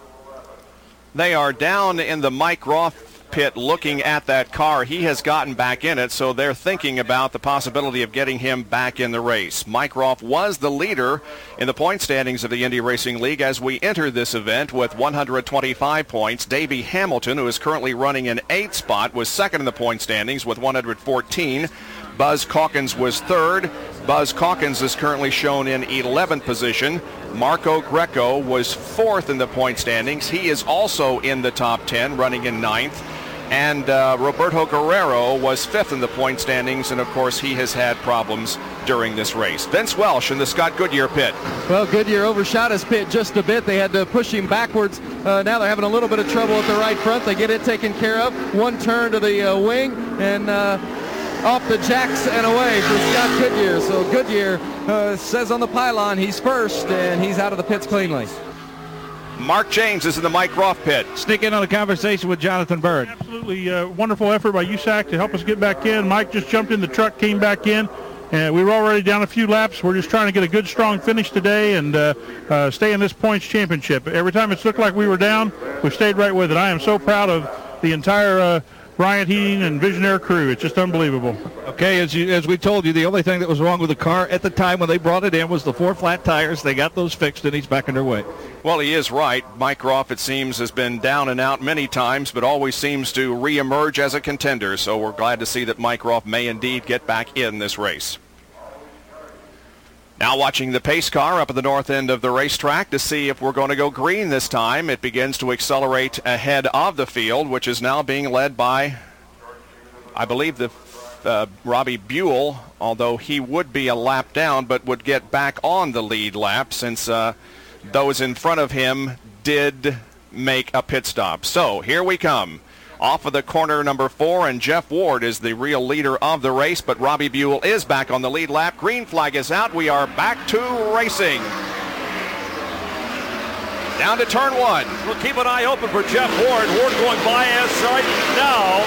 They are down in the Mike Groff pit looking at that car. He has gotten back in it, so they're thinking about the possibility of getting him back in the race. Mike Groff was the leader in the point standings of the Indy Racing League as we enter this event with 125 points. Davey Hamilton, who is currently running in 8th spot, was second in the point standings with 114. Buzz Calkins was third. Buzz Calkins is currently shown in 11th position. Marco Greco was 4th in the point standings. He is also in the top 10, running in 9th. And Roberto Guerrero was 5th in the point standings, and of course he has had problems during this race. Vince Welsh in the Scott Goodyear pit. Well, Goodyear overshot his pit just a bit. They had to push him backwards. Now they're having a little bit of trouble at the right front. They get it taken care of. One turn to the wing, and off the jacks and away for Scott Goodyear. So Goodyear says on the pylon he's first, and he's out of the pits cleanly. Mark James is in the Mike Groff pit. Sneak in on a conversation with Jonathan Bird. Absolutely wonderful effort by USAC to help us get back in. Mike just jumped in the truck, came back in, and we were already down a few laps. We're just trying to get a good, strong finish today and stay in this points championship. Every time it's looked like we were down, we stayed right with it. I am so proud of the entire Bryant Heating and Visionaire crew. It's just unbelievable. Okay, as we told you, the only thing that was wrong with the car at the time when they brought it in was the 4 flat tires. They got those fixed, and he's back underway. Well, he is right. Mike Groff, it seems, has been down and out many times, but always seems to reemerge as a contender. So we're glad to see that Mike Groff may indeed get back in this race. Now watching the pace car up at the north end of the racetrack to see if we're going to go green this time. It begins to accelerate ahead of the field, which is now being led by, I believe, the Robbie Buell, although he would be a lap down but would get back on the lead lap since those in front of him did make a pit stop. So here we come. off of the corner number 4, and Jeff Ward is the real leader of the race, but Robbie Buell is back on the lead lap. Green flag is out. We are back to racing. Down to turn 1. We'll keep an eye open for Jeff Ward. Ward going by us right now.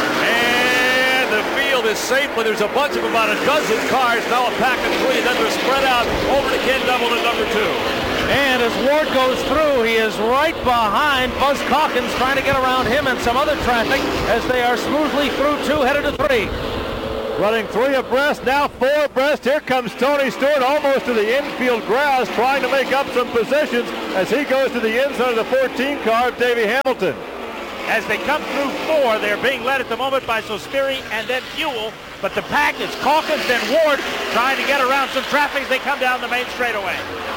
And the field is safe, but there's a bunch of about a dozen cars. Now a pack of 3. Then they're spread out over to Ken Double to number 2. And as Ward goes through, he is right behind Buzz Calkins, trying to get around him and some other traffic as they are smoothly through 2, headed to 3. Running 3 abreast, now 4 abreast. Here comes Tony Stewart almost to the infield grass, trying to make up some positions as he goes to the inside of the 14 car of Davey Hamilton. As they come through 4, they're being led at the moment by Sospiri and then Buell. But the pack is Calkins and Ward trying to get around some traffic as they come down the main straightaway.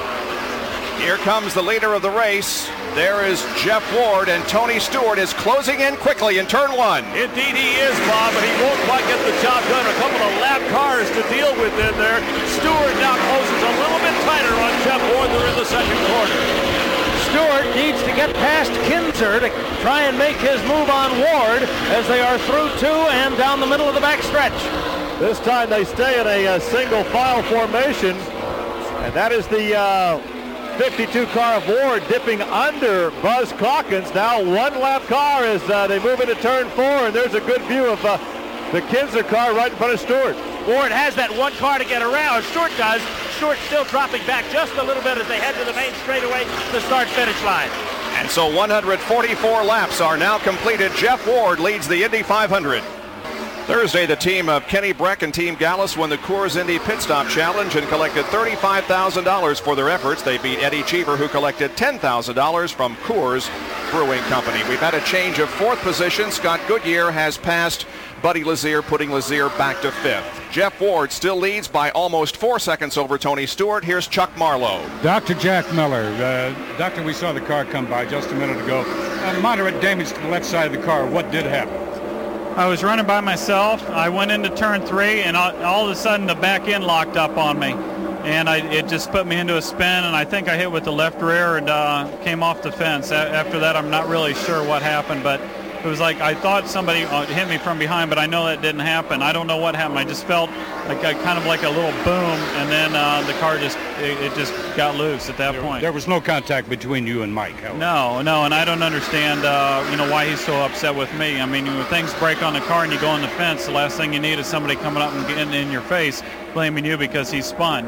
Here comes the leader of the race. There is Jeff Ward, and Tony Stewart is closing in quickly in turn 1. Indeed he is, Bob, but he won't quite get the job done. A couple of lap cars to deal with in there. Stewart now closes a little bit tighter on Jeff Ward. They're in the second quarter. Stewart needs to get past Kinzer to try and make his move on Ward as they are through 2 and down the middle of the back stretch. This time they stay in a single file formation, and that is the 52 car of Ward dipping under Buzz Calkins. Now 1 lap car as they move into turn 4, and there's a good view of the Kinzer car right in front of Stewart. Ward has that 1 car to get around. Stewart does. Stewart still dropping back just a little bit as they head to the main straightaway, the start-finish line. And so 144 laps are now completed. Jeff Ward leads the Indy 500. Thursday, the team of Kenny Breck and Team Gallus won the Coors Indy Pit Stop Challenge and collected $35,000 for their efforts. They beat Eddie Cheever, who collected $10,000 from Coors Brewing Company. We've had a change of 4th position. Scott Goodyear has passed Buddy Lazier, putting Lazier back to 5th. Jeff Ward still leads by almost 4 seconds over Tony Stewart. Here's Chuck Marlowe. Dr. Jack Miller. Doctor, we saw the car come by just a minute ago. Moderate damage to the left side of the car. What did happen? I was running by myself. I went into turn 3, and all of a sudden the back end locked up on me. And it just put me into a spin, and I think I hit with the left rear and came off the fence. After that, I'm not really sure what happened, but it was like I thought somebody hit me from behind, but I know that didn't happen. I don't know what happened. I just felt like kind of like a little boom, and then the car just got loose at that point. There was no contact between you and Mike. No, and I don't understand why he's so upset with me. I mean, when things break on the car and you go on the fence, the last thing you need is somebody coming up and getting in your face blaming you because he spun.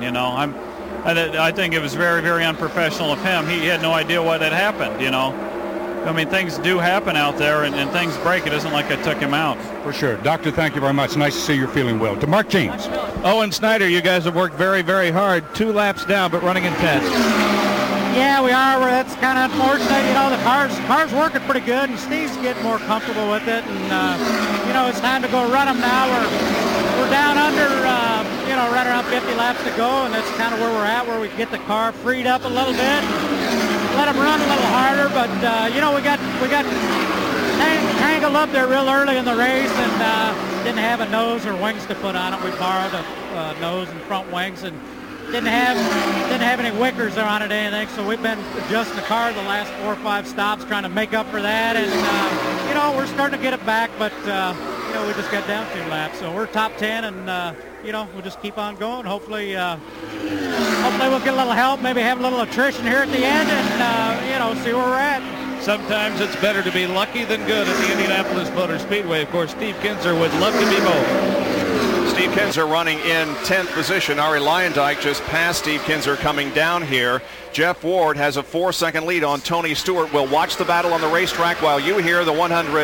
I think it was very, very unprofessional of him. He had no idea what had happened. I mean, things do happen out there, and things break. It isn't like I took him out. For sure. Doctor, thank you very much. Nice to see you're feeling well. To Mark James. Owen Snyder, you guys have worked very, very hard. 2 laps down, but running in 10th. Yeah, we are. That's kind of unfortunate. The car's working pretty good, and Steve's getting more comfortable with it. And, it's time to go run them now. We're down under, right around 50 laps to go, and that's kind of where we're at, where we can get the car freed up a little bit. Let them run a little harder, but we got tangled up there real early in the race and didn't have a nose or wings to put on it. We borrowed a nose and front wings and didn't have any wickers there on it or anything. So we've been adjusting the car the last 4 or 5 stops, trying to make up for that. And we're starting to get it back, but we just got down 2 laps. So we're top 10, and we'll just keep on going. Hopefully we'll get a little help, maybe have a little attrition here at the end, and see where we're at. Sometimes it's better to be lucky than good at the Indianapolis Motor Speedway. Of course, Steve Kinzer would love to be both. Steve Kinzer running in 10th position. Ari Luyendyk just passed Steve Kinzer coming down here. Jeff Ward has a 4-second lead on Tony Stewart. We'll watch the battle on the racetrack while you hear the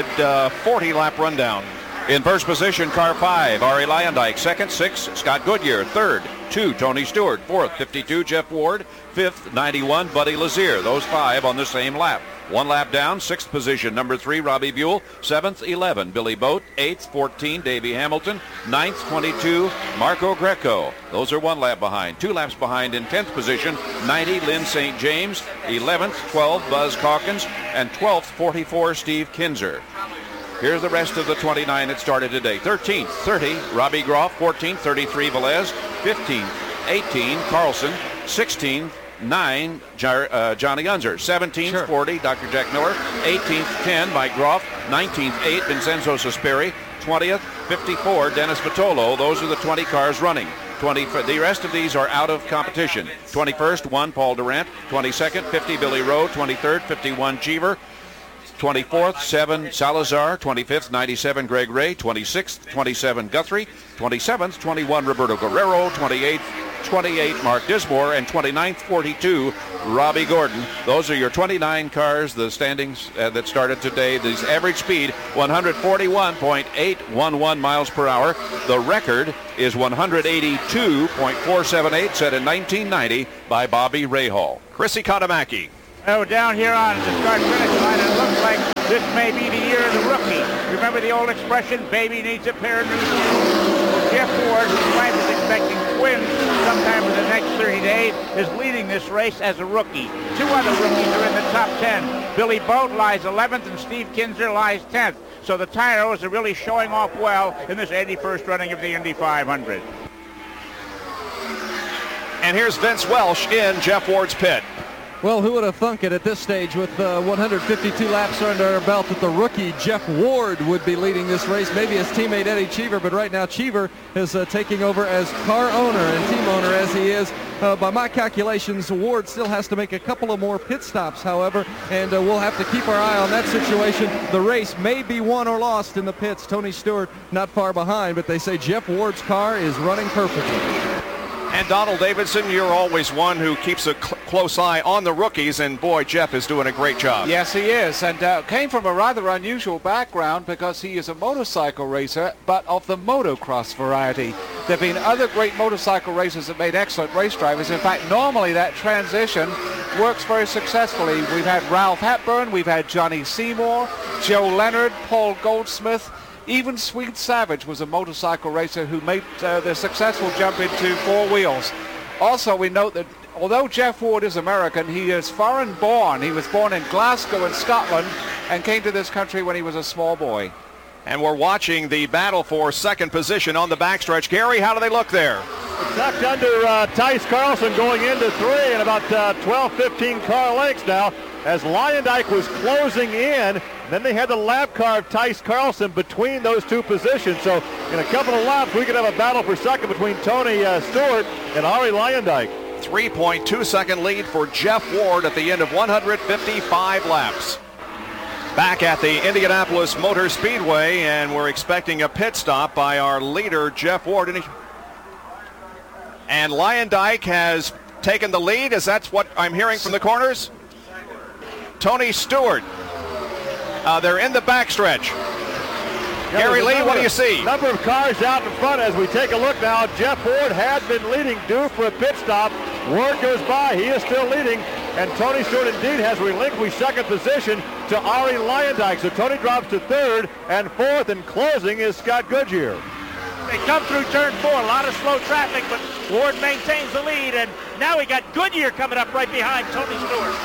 140-lap rundown. In first position, car 5, Ari Luyendyk. Second, 6, Scott Goodyear. Third, 2, Tony Stewart. Fourth, 52, Jeff Ward. Fifth, 91, Buddy Lazier. Those 5 on the same lap. 1 lap down, 6th position, number 3, Robbie Buell. 7th, 11, Billy Boat. 8th, 14, Davey Hamilton. 9th, 22, Marco Greco. Those are 1 lap behind. 2 laps behind in 10th position, 90, Lynn St. James. 11th, 12, Buzz Calkins. And 12th, 44, Steve Kinzer. Here's the rest of the 29 that started today. 13th, 30, Robbie Groff. 14th, 33, Velez. 15th, 18, Carlson. 16th, 9, Johnny Unser. 17th, 40, Dr. Jack Miller. 18th, 10, Mike Groff. 19th, 8, Vincenzo Sospiri. 20th, 54, Dennis Vitolo. Those are the 20 cars running. The rest of these are out of competition. 21st, 1, Paul Durant. 22nd, 50, Billy Rowe. 23rd, 51, Cheever. 24th, 7, Salazar. 25th, 97, Greg Ray. 26th, 27, Guthrie. 27th, 21, Roberto Guerrero. 28th, 28, Mark Dismore. And 29th, 42, Robbie Gordon. Those are your 29 cars, the standings that started today. The average speed, 141.811 miles per hour. The record is 182.478, set in 1990 by Bobby Rahal. Chrissy Katamaki. Oh, down here on the start-finish line, it looks like this may be the year of the rookie. Remember the old expression, baby needs a pair of new shoes? Well, Jeff Ward, whose wife is expecting twins sometime in the next 30 days, is leading this race as a rookie. Two other rookies are in the top 10. Billy Boat lies 11th and Steve Kinzer lies 10th. So the Tyros are really showing off well in this 81st running of the Indy 500. And here's Vince Welsh in Jeff Ward's pit. Well, who would have thunk it at this stage with 152 laps under our belt that the rookie Jeff Ward would be leading this race, maybe his teammate Eddie Cheever, but right now Cheever is taking over as car owner and team owner as he is. By my calculations, Ward still has to make a couple of more pit stops, however, and we'll have to keep our eye on that situation. The race may be won or lost in the pits. Tony Stewart not far behind, but they say Jeff Ward's car is running perfectly. And Donald Davidson, you're always one who keeps a close eye on the rookies, and boy, Jeff is doing a great job. Yes, he is, and came from a rather unusual background because he is a motorcycle racer, but of the motocross variety. There have been other great motorcycle racers that made excellent race drivers. In fact, normally that transition works very successful. We've had Ralph Hepburn, we've had Johnny Seymour, Joe Leonard, Paul Goldsmith. Even Sweet Savage was a motorcycle racer who made the successful jump into four wheels. Also, we note that although Jeff Ward is American, he is foreign born. He was born in Glasgow in Scotland and came to this country when he was a small boy. And we're watching the battle for second position on the backstretch. Gary, how do they look there? Tucked under Tice Carlson going into 3 and about 12-15 car lengths now as Leyendijk was closing in. Then they had the lap car of Tice Carlson between those two positions. So in a couple of laps, we could have a battle for second between Tony Stewart and Arie Leyendijk. 3.2 second lead for Jeff Ward at the end of 155 laps. Back at the Indianapolis Motor Speedway, and we're expecting a pit stop by our leader, Jeff Ward. And Leyendijk has taken the lead, as that's what I'm hearing from the corners. Tony Stewart. They're in the backstretch. Gary Lee, what do you see? Number of cars out in front as we take a look now. Jeff Ward had been leading, due for a pit stop. Ward goes by. He is still leading. And Tony Stewart indeed has relinquished second position to Arie Leyendijk. So Tony drops to third, and fourth and closing is Scott Goodyear. They come through turn 4, a lot of slow traffic, but Ward maintains the lead. And now we got Goodyear coming up right behind Tony Stewart.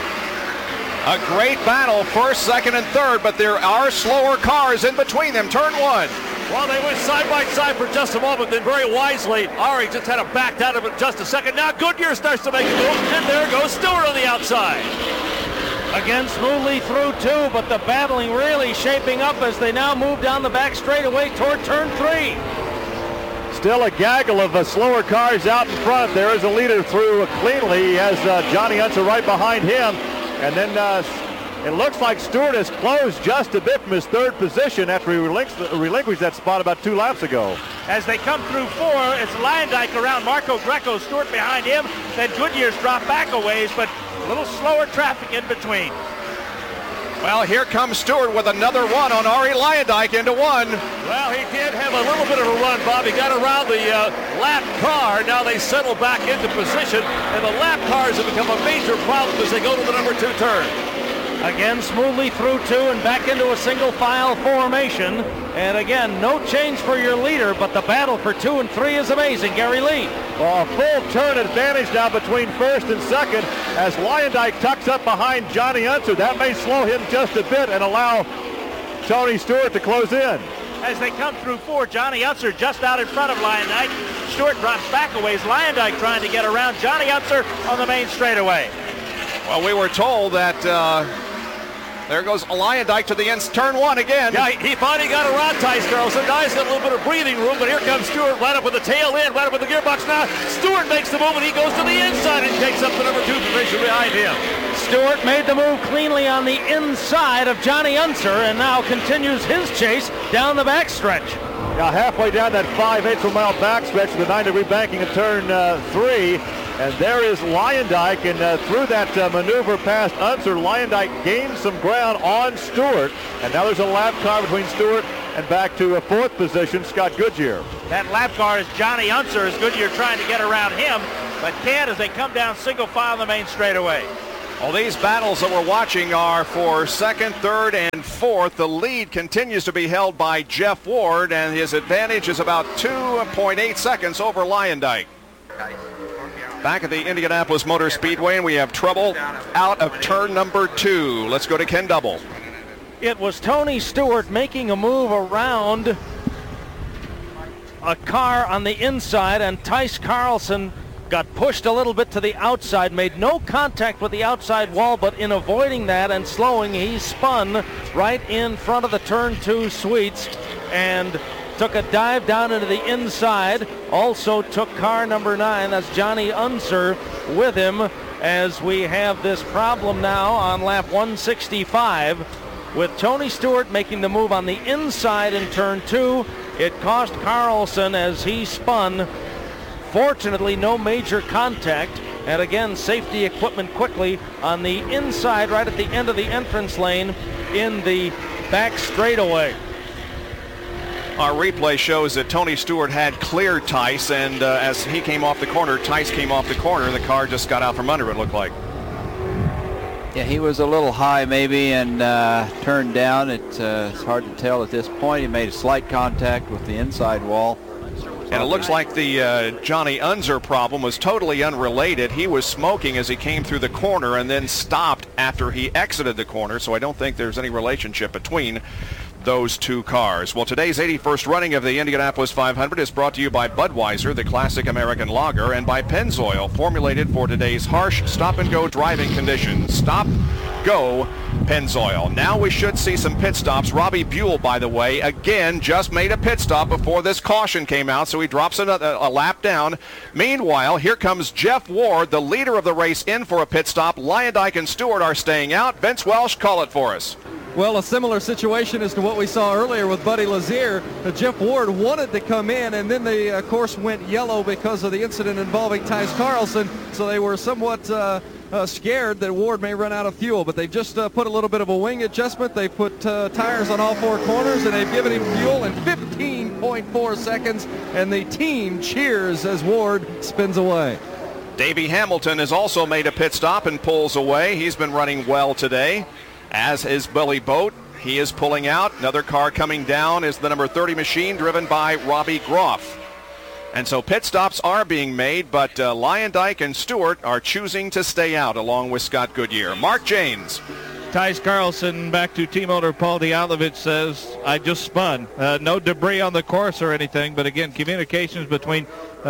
A great battle, first, second, and third, but there are slower cars in between them. Turn 1. Well, they went side by side for just a moment, then very wisely, Arie just had to back out of it just a second. Now Goodyear starts to make a move, and there goes Stewart on the outside. Again, smoothly through 2, but the battling really shaping up as they now move down the back straightaway toward turn 3. Still a gaggle of slower cars out in front. There is a leader through cleanly. He has Johnny Unser right behind him. And then it looks like Stewart has closed just a bit from his third position after he relinquished that spot about 2 laps ago. As they come through 4, it's Leyendijk around Marco Greco, Stewart behind him. Then Goodyear's dropped back a ways, but a little slower traffic in between. Well, here comes Stewart with another run on Arie Leyendijk into 1. Well, he did have a little bit of a run, Bob. He got around the lap car. Now they settle back into position, and the lap cars have become a major problem as they go to the number 2 turn. Again, smoothly through 2 and back into a single file formation. And again, no change for your leader, but the battle for 2 and 3 is amazing. Gary Lee. Well, a full turn advantage now between first and second as Leyendijk tucks up behind Johnny Unser. That may slow him just a bit and allow Tony Stewart to close in. As they come through 4, Johnny Unser just out in front of Leyendijk. Stewart drops back a ways. Leyendijk trying to get around Johnny Unser on the main straightaway. Well, we were told that there goes Leyendijk to the end, turn one again. Yeah, he finally got around Tice Carlson. Now he's got a little bit of breathing room, but here comes Stewart right up with the tail end, right up with the gearbox now. Stewart makes the move, and he goes to the inside and takes up the number 2 position behind him. Stewart made the move cleanly on the inside of Johnny Unser and now continues his chase down the backstretch. Now halfway down that 5/8 mile backstretch, the 9-degree banking at turn 3. And there is Leyendijk, and through that maneuver past Unser, Leyendijk gained some ground on Stewart. And now there's a lap car between Stewart and back to a 4th position, Scott Goodyear. That lap car is Johnny Unser, as Goodyear trying to get around him, but can't as they come down single file the main straightaway. Well, these battles that we're watching are for 2nd, 3rd, and 4th. The lead continues to be held by Jeff Ward, and his advantage is about 2.8 seconds over Leyendijk. Back at the Indianapolis Motor Speedway, and we have trouble out of turn number 2. Let's go to Ken Double. It was Tony Stewart making a move around a car on the inside, and Tice Carlson got pushed a little bit to the outside, made no contact with the outside wall, but in avoiding that and slowing, he spun right in front of the turn 2 suites and took a dive down into the inside. Also took car number 9, that's Johnny Unser, with him, as we have this problem now on lap 165 with Tony Stewart making the move on the inside in turn 2. It cost Carlson as he spun. Fortunately, no major contact, and again, safety equipment quickly on the inside right at the end of the entrance lane in the back straightaway. Our replay shows that Tony Stewart had cleared Tice, and as he came off the corner, Tice came off the corner, and the car just got out from under it, looked like. Yeah, he was a little high maybe and turned down. It's hard to tell at this point. He made a slight contact with the inside wall. And it looks like the Johnny Unser problem was totally unrelated. He was smoking as he came through the corner and then stopped after he exited the corner, so I don't think there's any relationship between those two cars. Well, today's 81st running of the Indianapolis 500 is brought to you by Budweiser, the classic American lager, and by Pennzoil, formulated for today's harsh stop-and-go driving conditions. Stop, go, Pennzoil. Now we should see some pit stops. Robbie Buell, by the way, again just made a pit stop before this caution came out, so he drops a lap down. Meanwhile, here comes Jeff Ward, the leader of the race, in for a pit stop. Leyendijk and Stewart are staying out. Vince Welsh, call it for us. Well, a similar situation as to what we saw earlier with Buddy Lazier. Jeff Ward wanted to come in, and then they, of course, went yellow because of the incident involving Tice Carlson, so they were somewhat scared that Ward may run out of fuel, but they've just put a little bit of a wing adjustment. They put tires on all 4 corners, and they've given him fuel in 15.4 seconds, and the team cheers as Ward spins away. Davey Hamilton has also made a pit stop and pulls away. He's been running well today, as is Billy Boat. He is pulling out. Another car coming down is the number 30 machine driven by Robbie Groff. And so pit stops are being made, but Leyendijk and Stewart are choosing to stay out along with Scott Goodyear. Mark Janes. Tice Carlson back to team owner Paul Dialovich says, I just spun. No debris on the course or anything, but again, communications between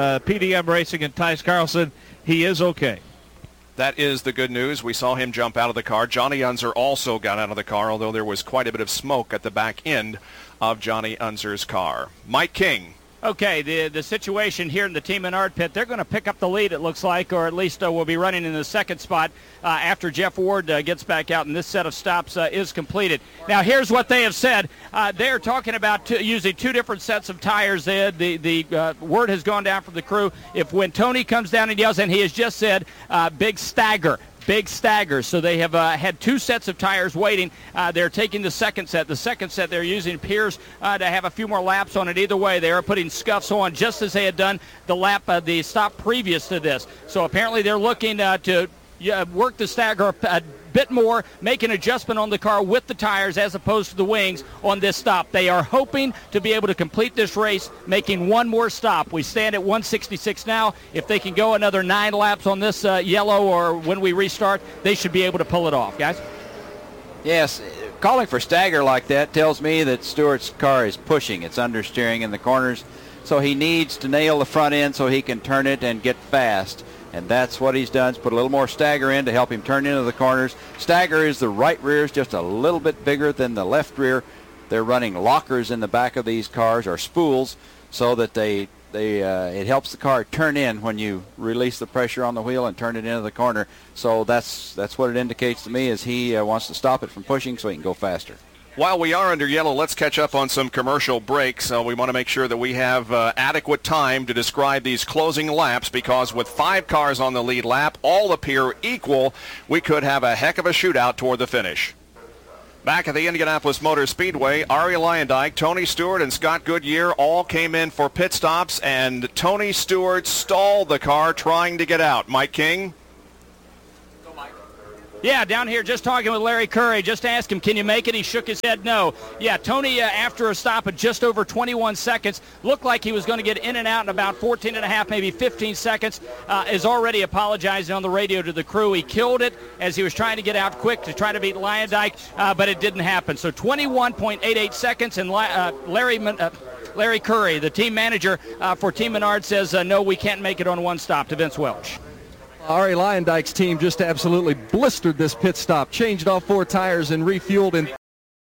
PDM Racing and Tice Carlson, he is okay. That is the good news. We saw him jump out of the car. Johnny Unser also got out of the car, although there was quite a bit of smoke at the back end of Johnny Unser's car. Mike King. Okay, the situation here in the Team Menard pit, they're going to pick up the lead, it looks like, or at least will be running in the second spot after Jeff Ward gets back out and this set of stops is completed. Now, here's what they have said. They're talking about using 2 different sets of tires. The word has gone down from the crew. If when Tony comes down and yells, and he has just said, big stagger. Big stagger. So they have had 2 sets of tires waiting. They're taking the second set. The second set they're using appears to have a few more laps on it. Either way, they are putting scuffs on just as they had done the stop previous to this. So apparently they're looking to work the stagger a bit more, make an adjustment on the car with the tires as opposed to the wings on this stop. They are hoping to be able to complete this race, making 1 more stop. We stand at 166 now. If they can go another 9 laps on this yellow or when we restart, they should be able to pull it off, guys. Yes, calling for stagger like that tells me that Stewart's car is pushing. It's understeering in the corners. so he needs to nail the front end so he can turn it and get fast. And that's what he's done, is put a little more stagger in to help him turn into the corners. Stagger is the right rear, is just a little bit bigger than the left rear. They're running lockers in the back of these cars, or spools, so that it helps the car turn in when you release the pressure on the wheel and turn it into the corner. So that's what it indicates to me, is he wants to stop it from pushing so he can go faster. While we are under yellow, let's catch up on some commercial breaks. We want to make sure that we have adequate time to describe these closing laps, because with 5 cars on the lead lap, all appear equal. We could have a heck of a shootout toward the finish. Back at the Indianapolis Motor Speedway, Arie Luyendyk, Tony Stewart, and Scott Goodyear all came in for pit stops, and Tony Stewart stalled the car trying to get out. Mike King? Yeah, down here just talking with Larry Curry. Just asked him, can you make it? He shook his head no. Yeah, Tony, after a stop of just over 21 seconds, looked like he was going to get in and out in about 14 and a half, maybe 15 seconds, is already apologizing on the radio to the crew. He killed it as he was trying to get out quick to try to beat Luyendyk, but it didn't happen. So 21.88 seconds, and Larry Curry, the team manager for Team Menard, says, no, we can't make it on one stop, to Vince Welch. Arie Luyendyk's team just absolutely blistered this pit stop, changed all 4 tires and refueled in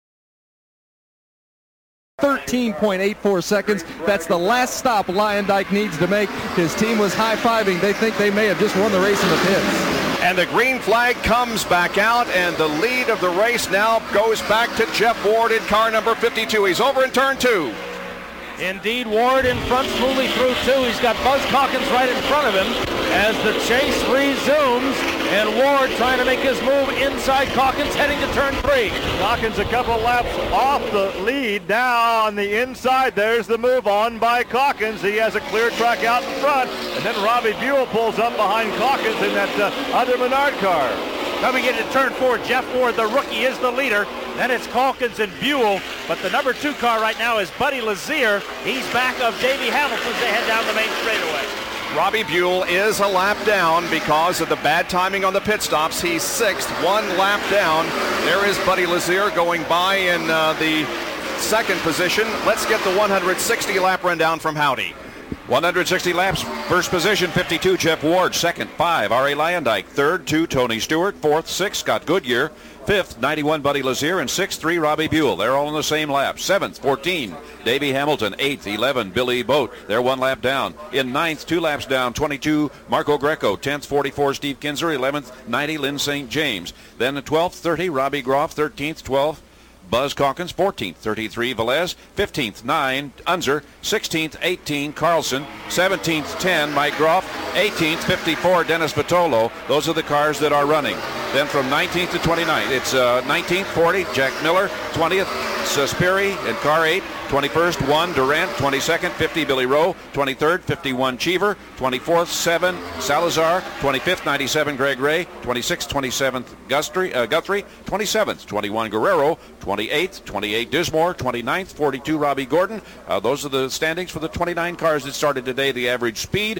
13.84 seconds. That's the last stop Luyendyk needs to make. His team was high-fiving. They think they may have just won the race in the pits. And the green flag comes back out, and the lead of the race now goes back to Jeff Ward in car number 52. He's over in turn 2. Indeed, Ward in front, smoothly through 2. He's got Buzz Calkins right in front of him as the chase resumes, and Ward trying to make his move inside Calkins, heading to turn 3. Calkins a couple of laps off the lead. Now on the inside, there's the move on by Calkins. He has a clear track out in front, and then Robbie Buell pulls up behind Calkins in that other Menard car. Coming into turn 4, Jeff Ward, the rookie, is the leader. Then it's Calkins and Buell, but the number 2 car right now is Buddy Lazier. He's back of Davey Hamilton as they head down the main straightaway. Robbie Buell is a lap down because of the bad timing on the pit stops. He's 6th, 1 lap down. There is Buddy Lazier going by in the 2nd position. Let's get the 160 lap rundown from Howdy. 160 laps, first position, 52, Jeff Ward. Second, 5, Arie Luyendyk. Third, 2, Tony Stewart. Fourth, 6, Scott Goodyear. Fifth, 91, Buddy Lazier. And 6th, 3, Robbie Buell. They're all in the same lap. 7th, 14, Davey Hamilton. 8th, 11, Billy Boat. They're 1 lap down. In 9th, 2 laps down, 22, Marco Greco. 10th, 44, Steve Kinzer. 11th, 90, Lynn St. James. Then the 12th, 30, Robbie Groff. 13th, 12, Buzz Calkins. 14th, 33, Velez. 15th, 9, Unser. 16th, 18, Carlson. 17th, 10, Mike Groff. 18th, 54, Dennis Vitolo. Those are the cars that are running. Then from 19th to 29th, it's 19th, 40, Jack Miller. 20th, Suspiri in car 8. 21st, 1, Durant. 22nd, 50, Billy Rowe. 23rd, 51, Cheever. 24th, 7, Salazar. 25th, 97, Greg Ray. 26th, 27th, Guthrie. 27th, 21, Guerrero. 28th, 28, Dismore. 29th, 42, Robbie Gordon. Those are the standings for the 29 cars that started today. The average speed,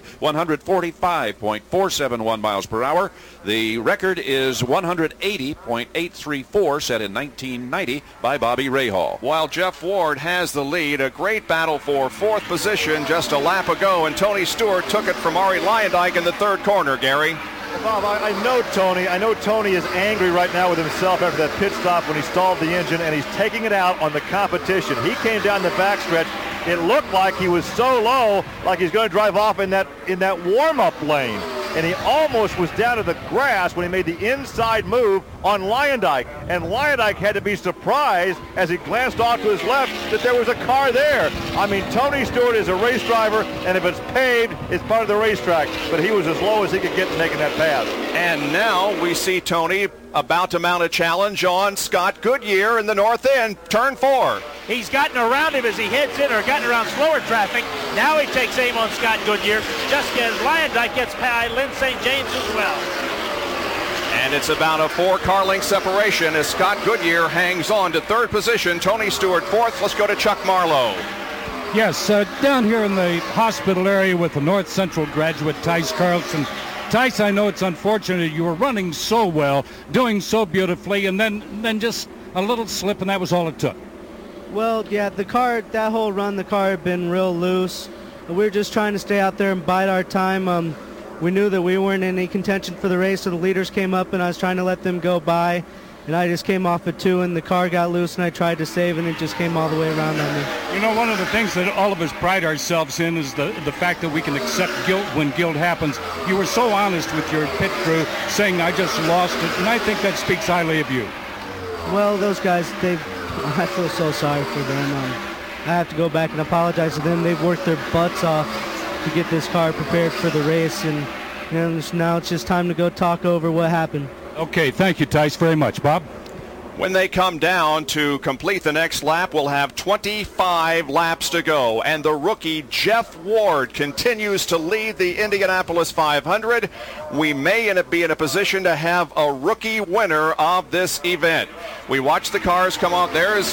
145.471 miles per hour. The record is 180.834, set in 1990 by Bobby Rahal. While Jeff Ward has the lead, a great battle for 4th position just a lap ago, and Tony Stewart took it from Arie Luyendyk in the 3rd corner, Gary. Bob, I know Tony. I know Tony is angry right now with himself after that pit stop when he stalled the engine, and he's taking it out on the competition. He came down the backstretch. It looked like he was so low, like he's going to drive off in that warm-up lane. And he almost was down to the grass when he made the inside move on Luyendyk. And Luyendyk had to be surprised as he glanced off to his left that there was a car there. I mean, Tony Stewart is a race driver, and if it's paved, it's part of the racetrack. But he was as low as he could get making that pass. And now we see Tony about to mount a challenge on Scott Goodyear in the north end, turn 4. He's gotten around him as he heads in, or gotten around slower traffic. Now he takes aim on Scott Goodyear, just as Luyendyk gets by Lynn St. James as well. And it's about a 4-car length separation as Scott Goodyear hangs on to 3rd position. Tony Stewart 4th. Let's go to Chuck Marlowe. Yes, down here in the hospital area with the North Central graduate, Tice Carlson. Tice, I know it's unfortunate. You were running so well, doing so beautifully, and then just a little slip, and that was all it took. Well, yeah, the car, that whole run, the car had been real loose. We were just trying to stay out there and bide our time. We knew that we weren't in any contention for the race, so the leaders came up, and I was trying to let them go by. And I just came off at 2, and the car got loose, and I tried to save, and it just came all the way around on me. You know, one of the things that all of us pride ourselves in is the fact that we can accept guilt when guilt happens. You were so honest with your pit crew, saying, I just lost it, and I think that speaks highly of you. Well, those guys, I feel so sorry for them. I have to go back and apologize to them. They've worked their butts off to get this car prepared for the race, and now it's just time to go talk over what happened. Okay, thank you, Tice, very much. Bob? When they come down to complete the next lap, we'll have 25 laps to go. And the rookie Jeff Ward continues to lead the Indianapolis 500. We may be in a position to have a rookie winner of this event. We watch the cars come out. There's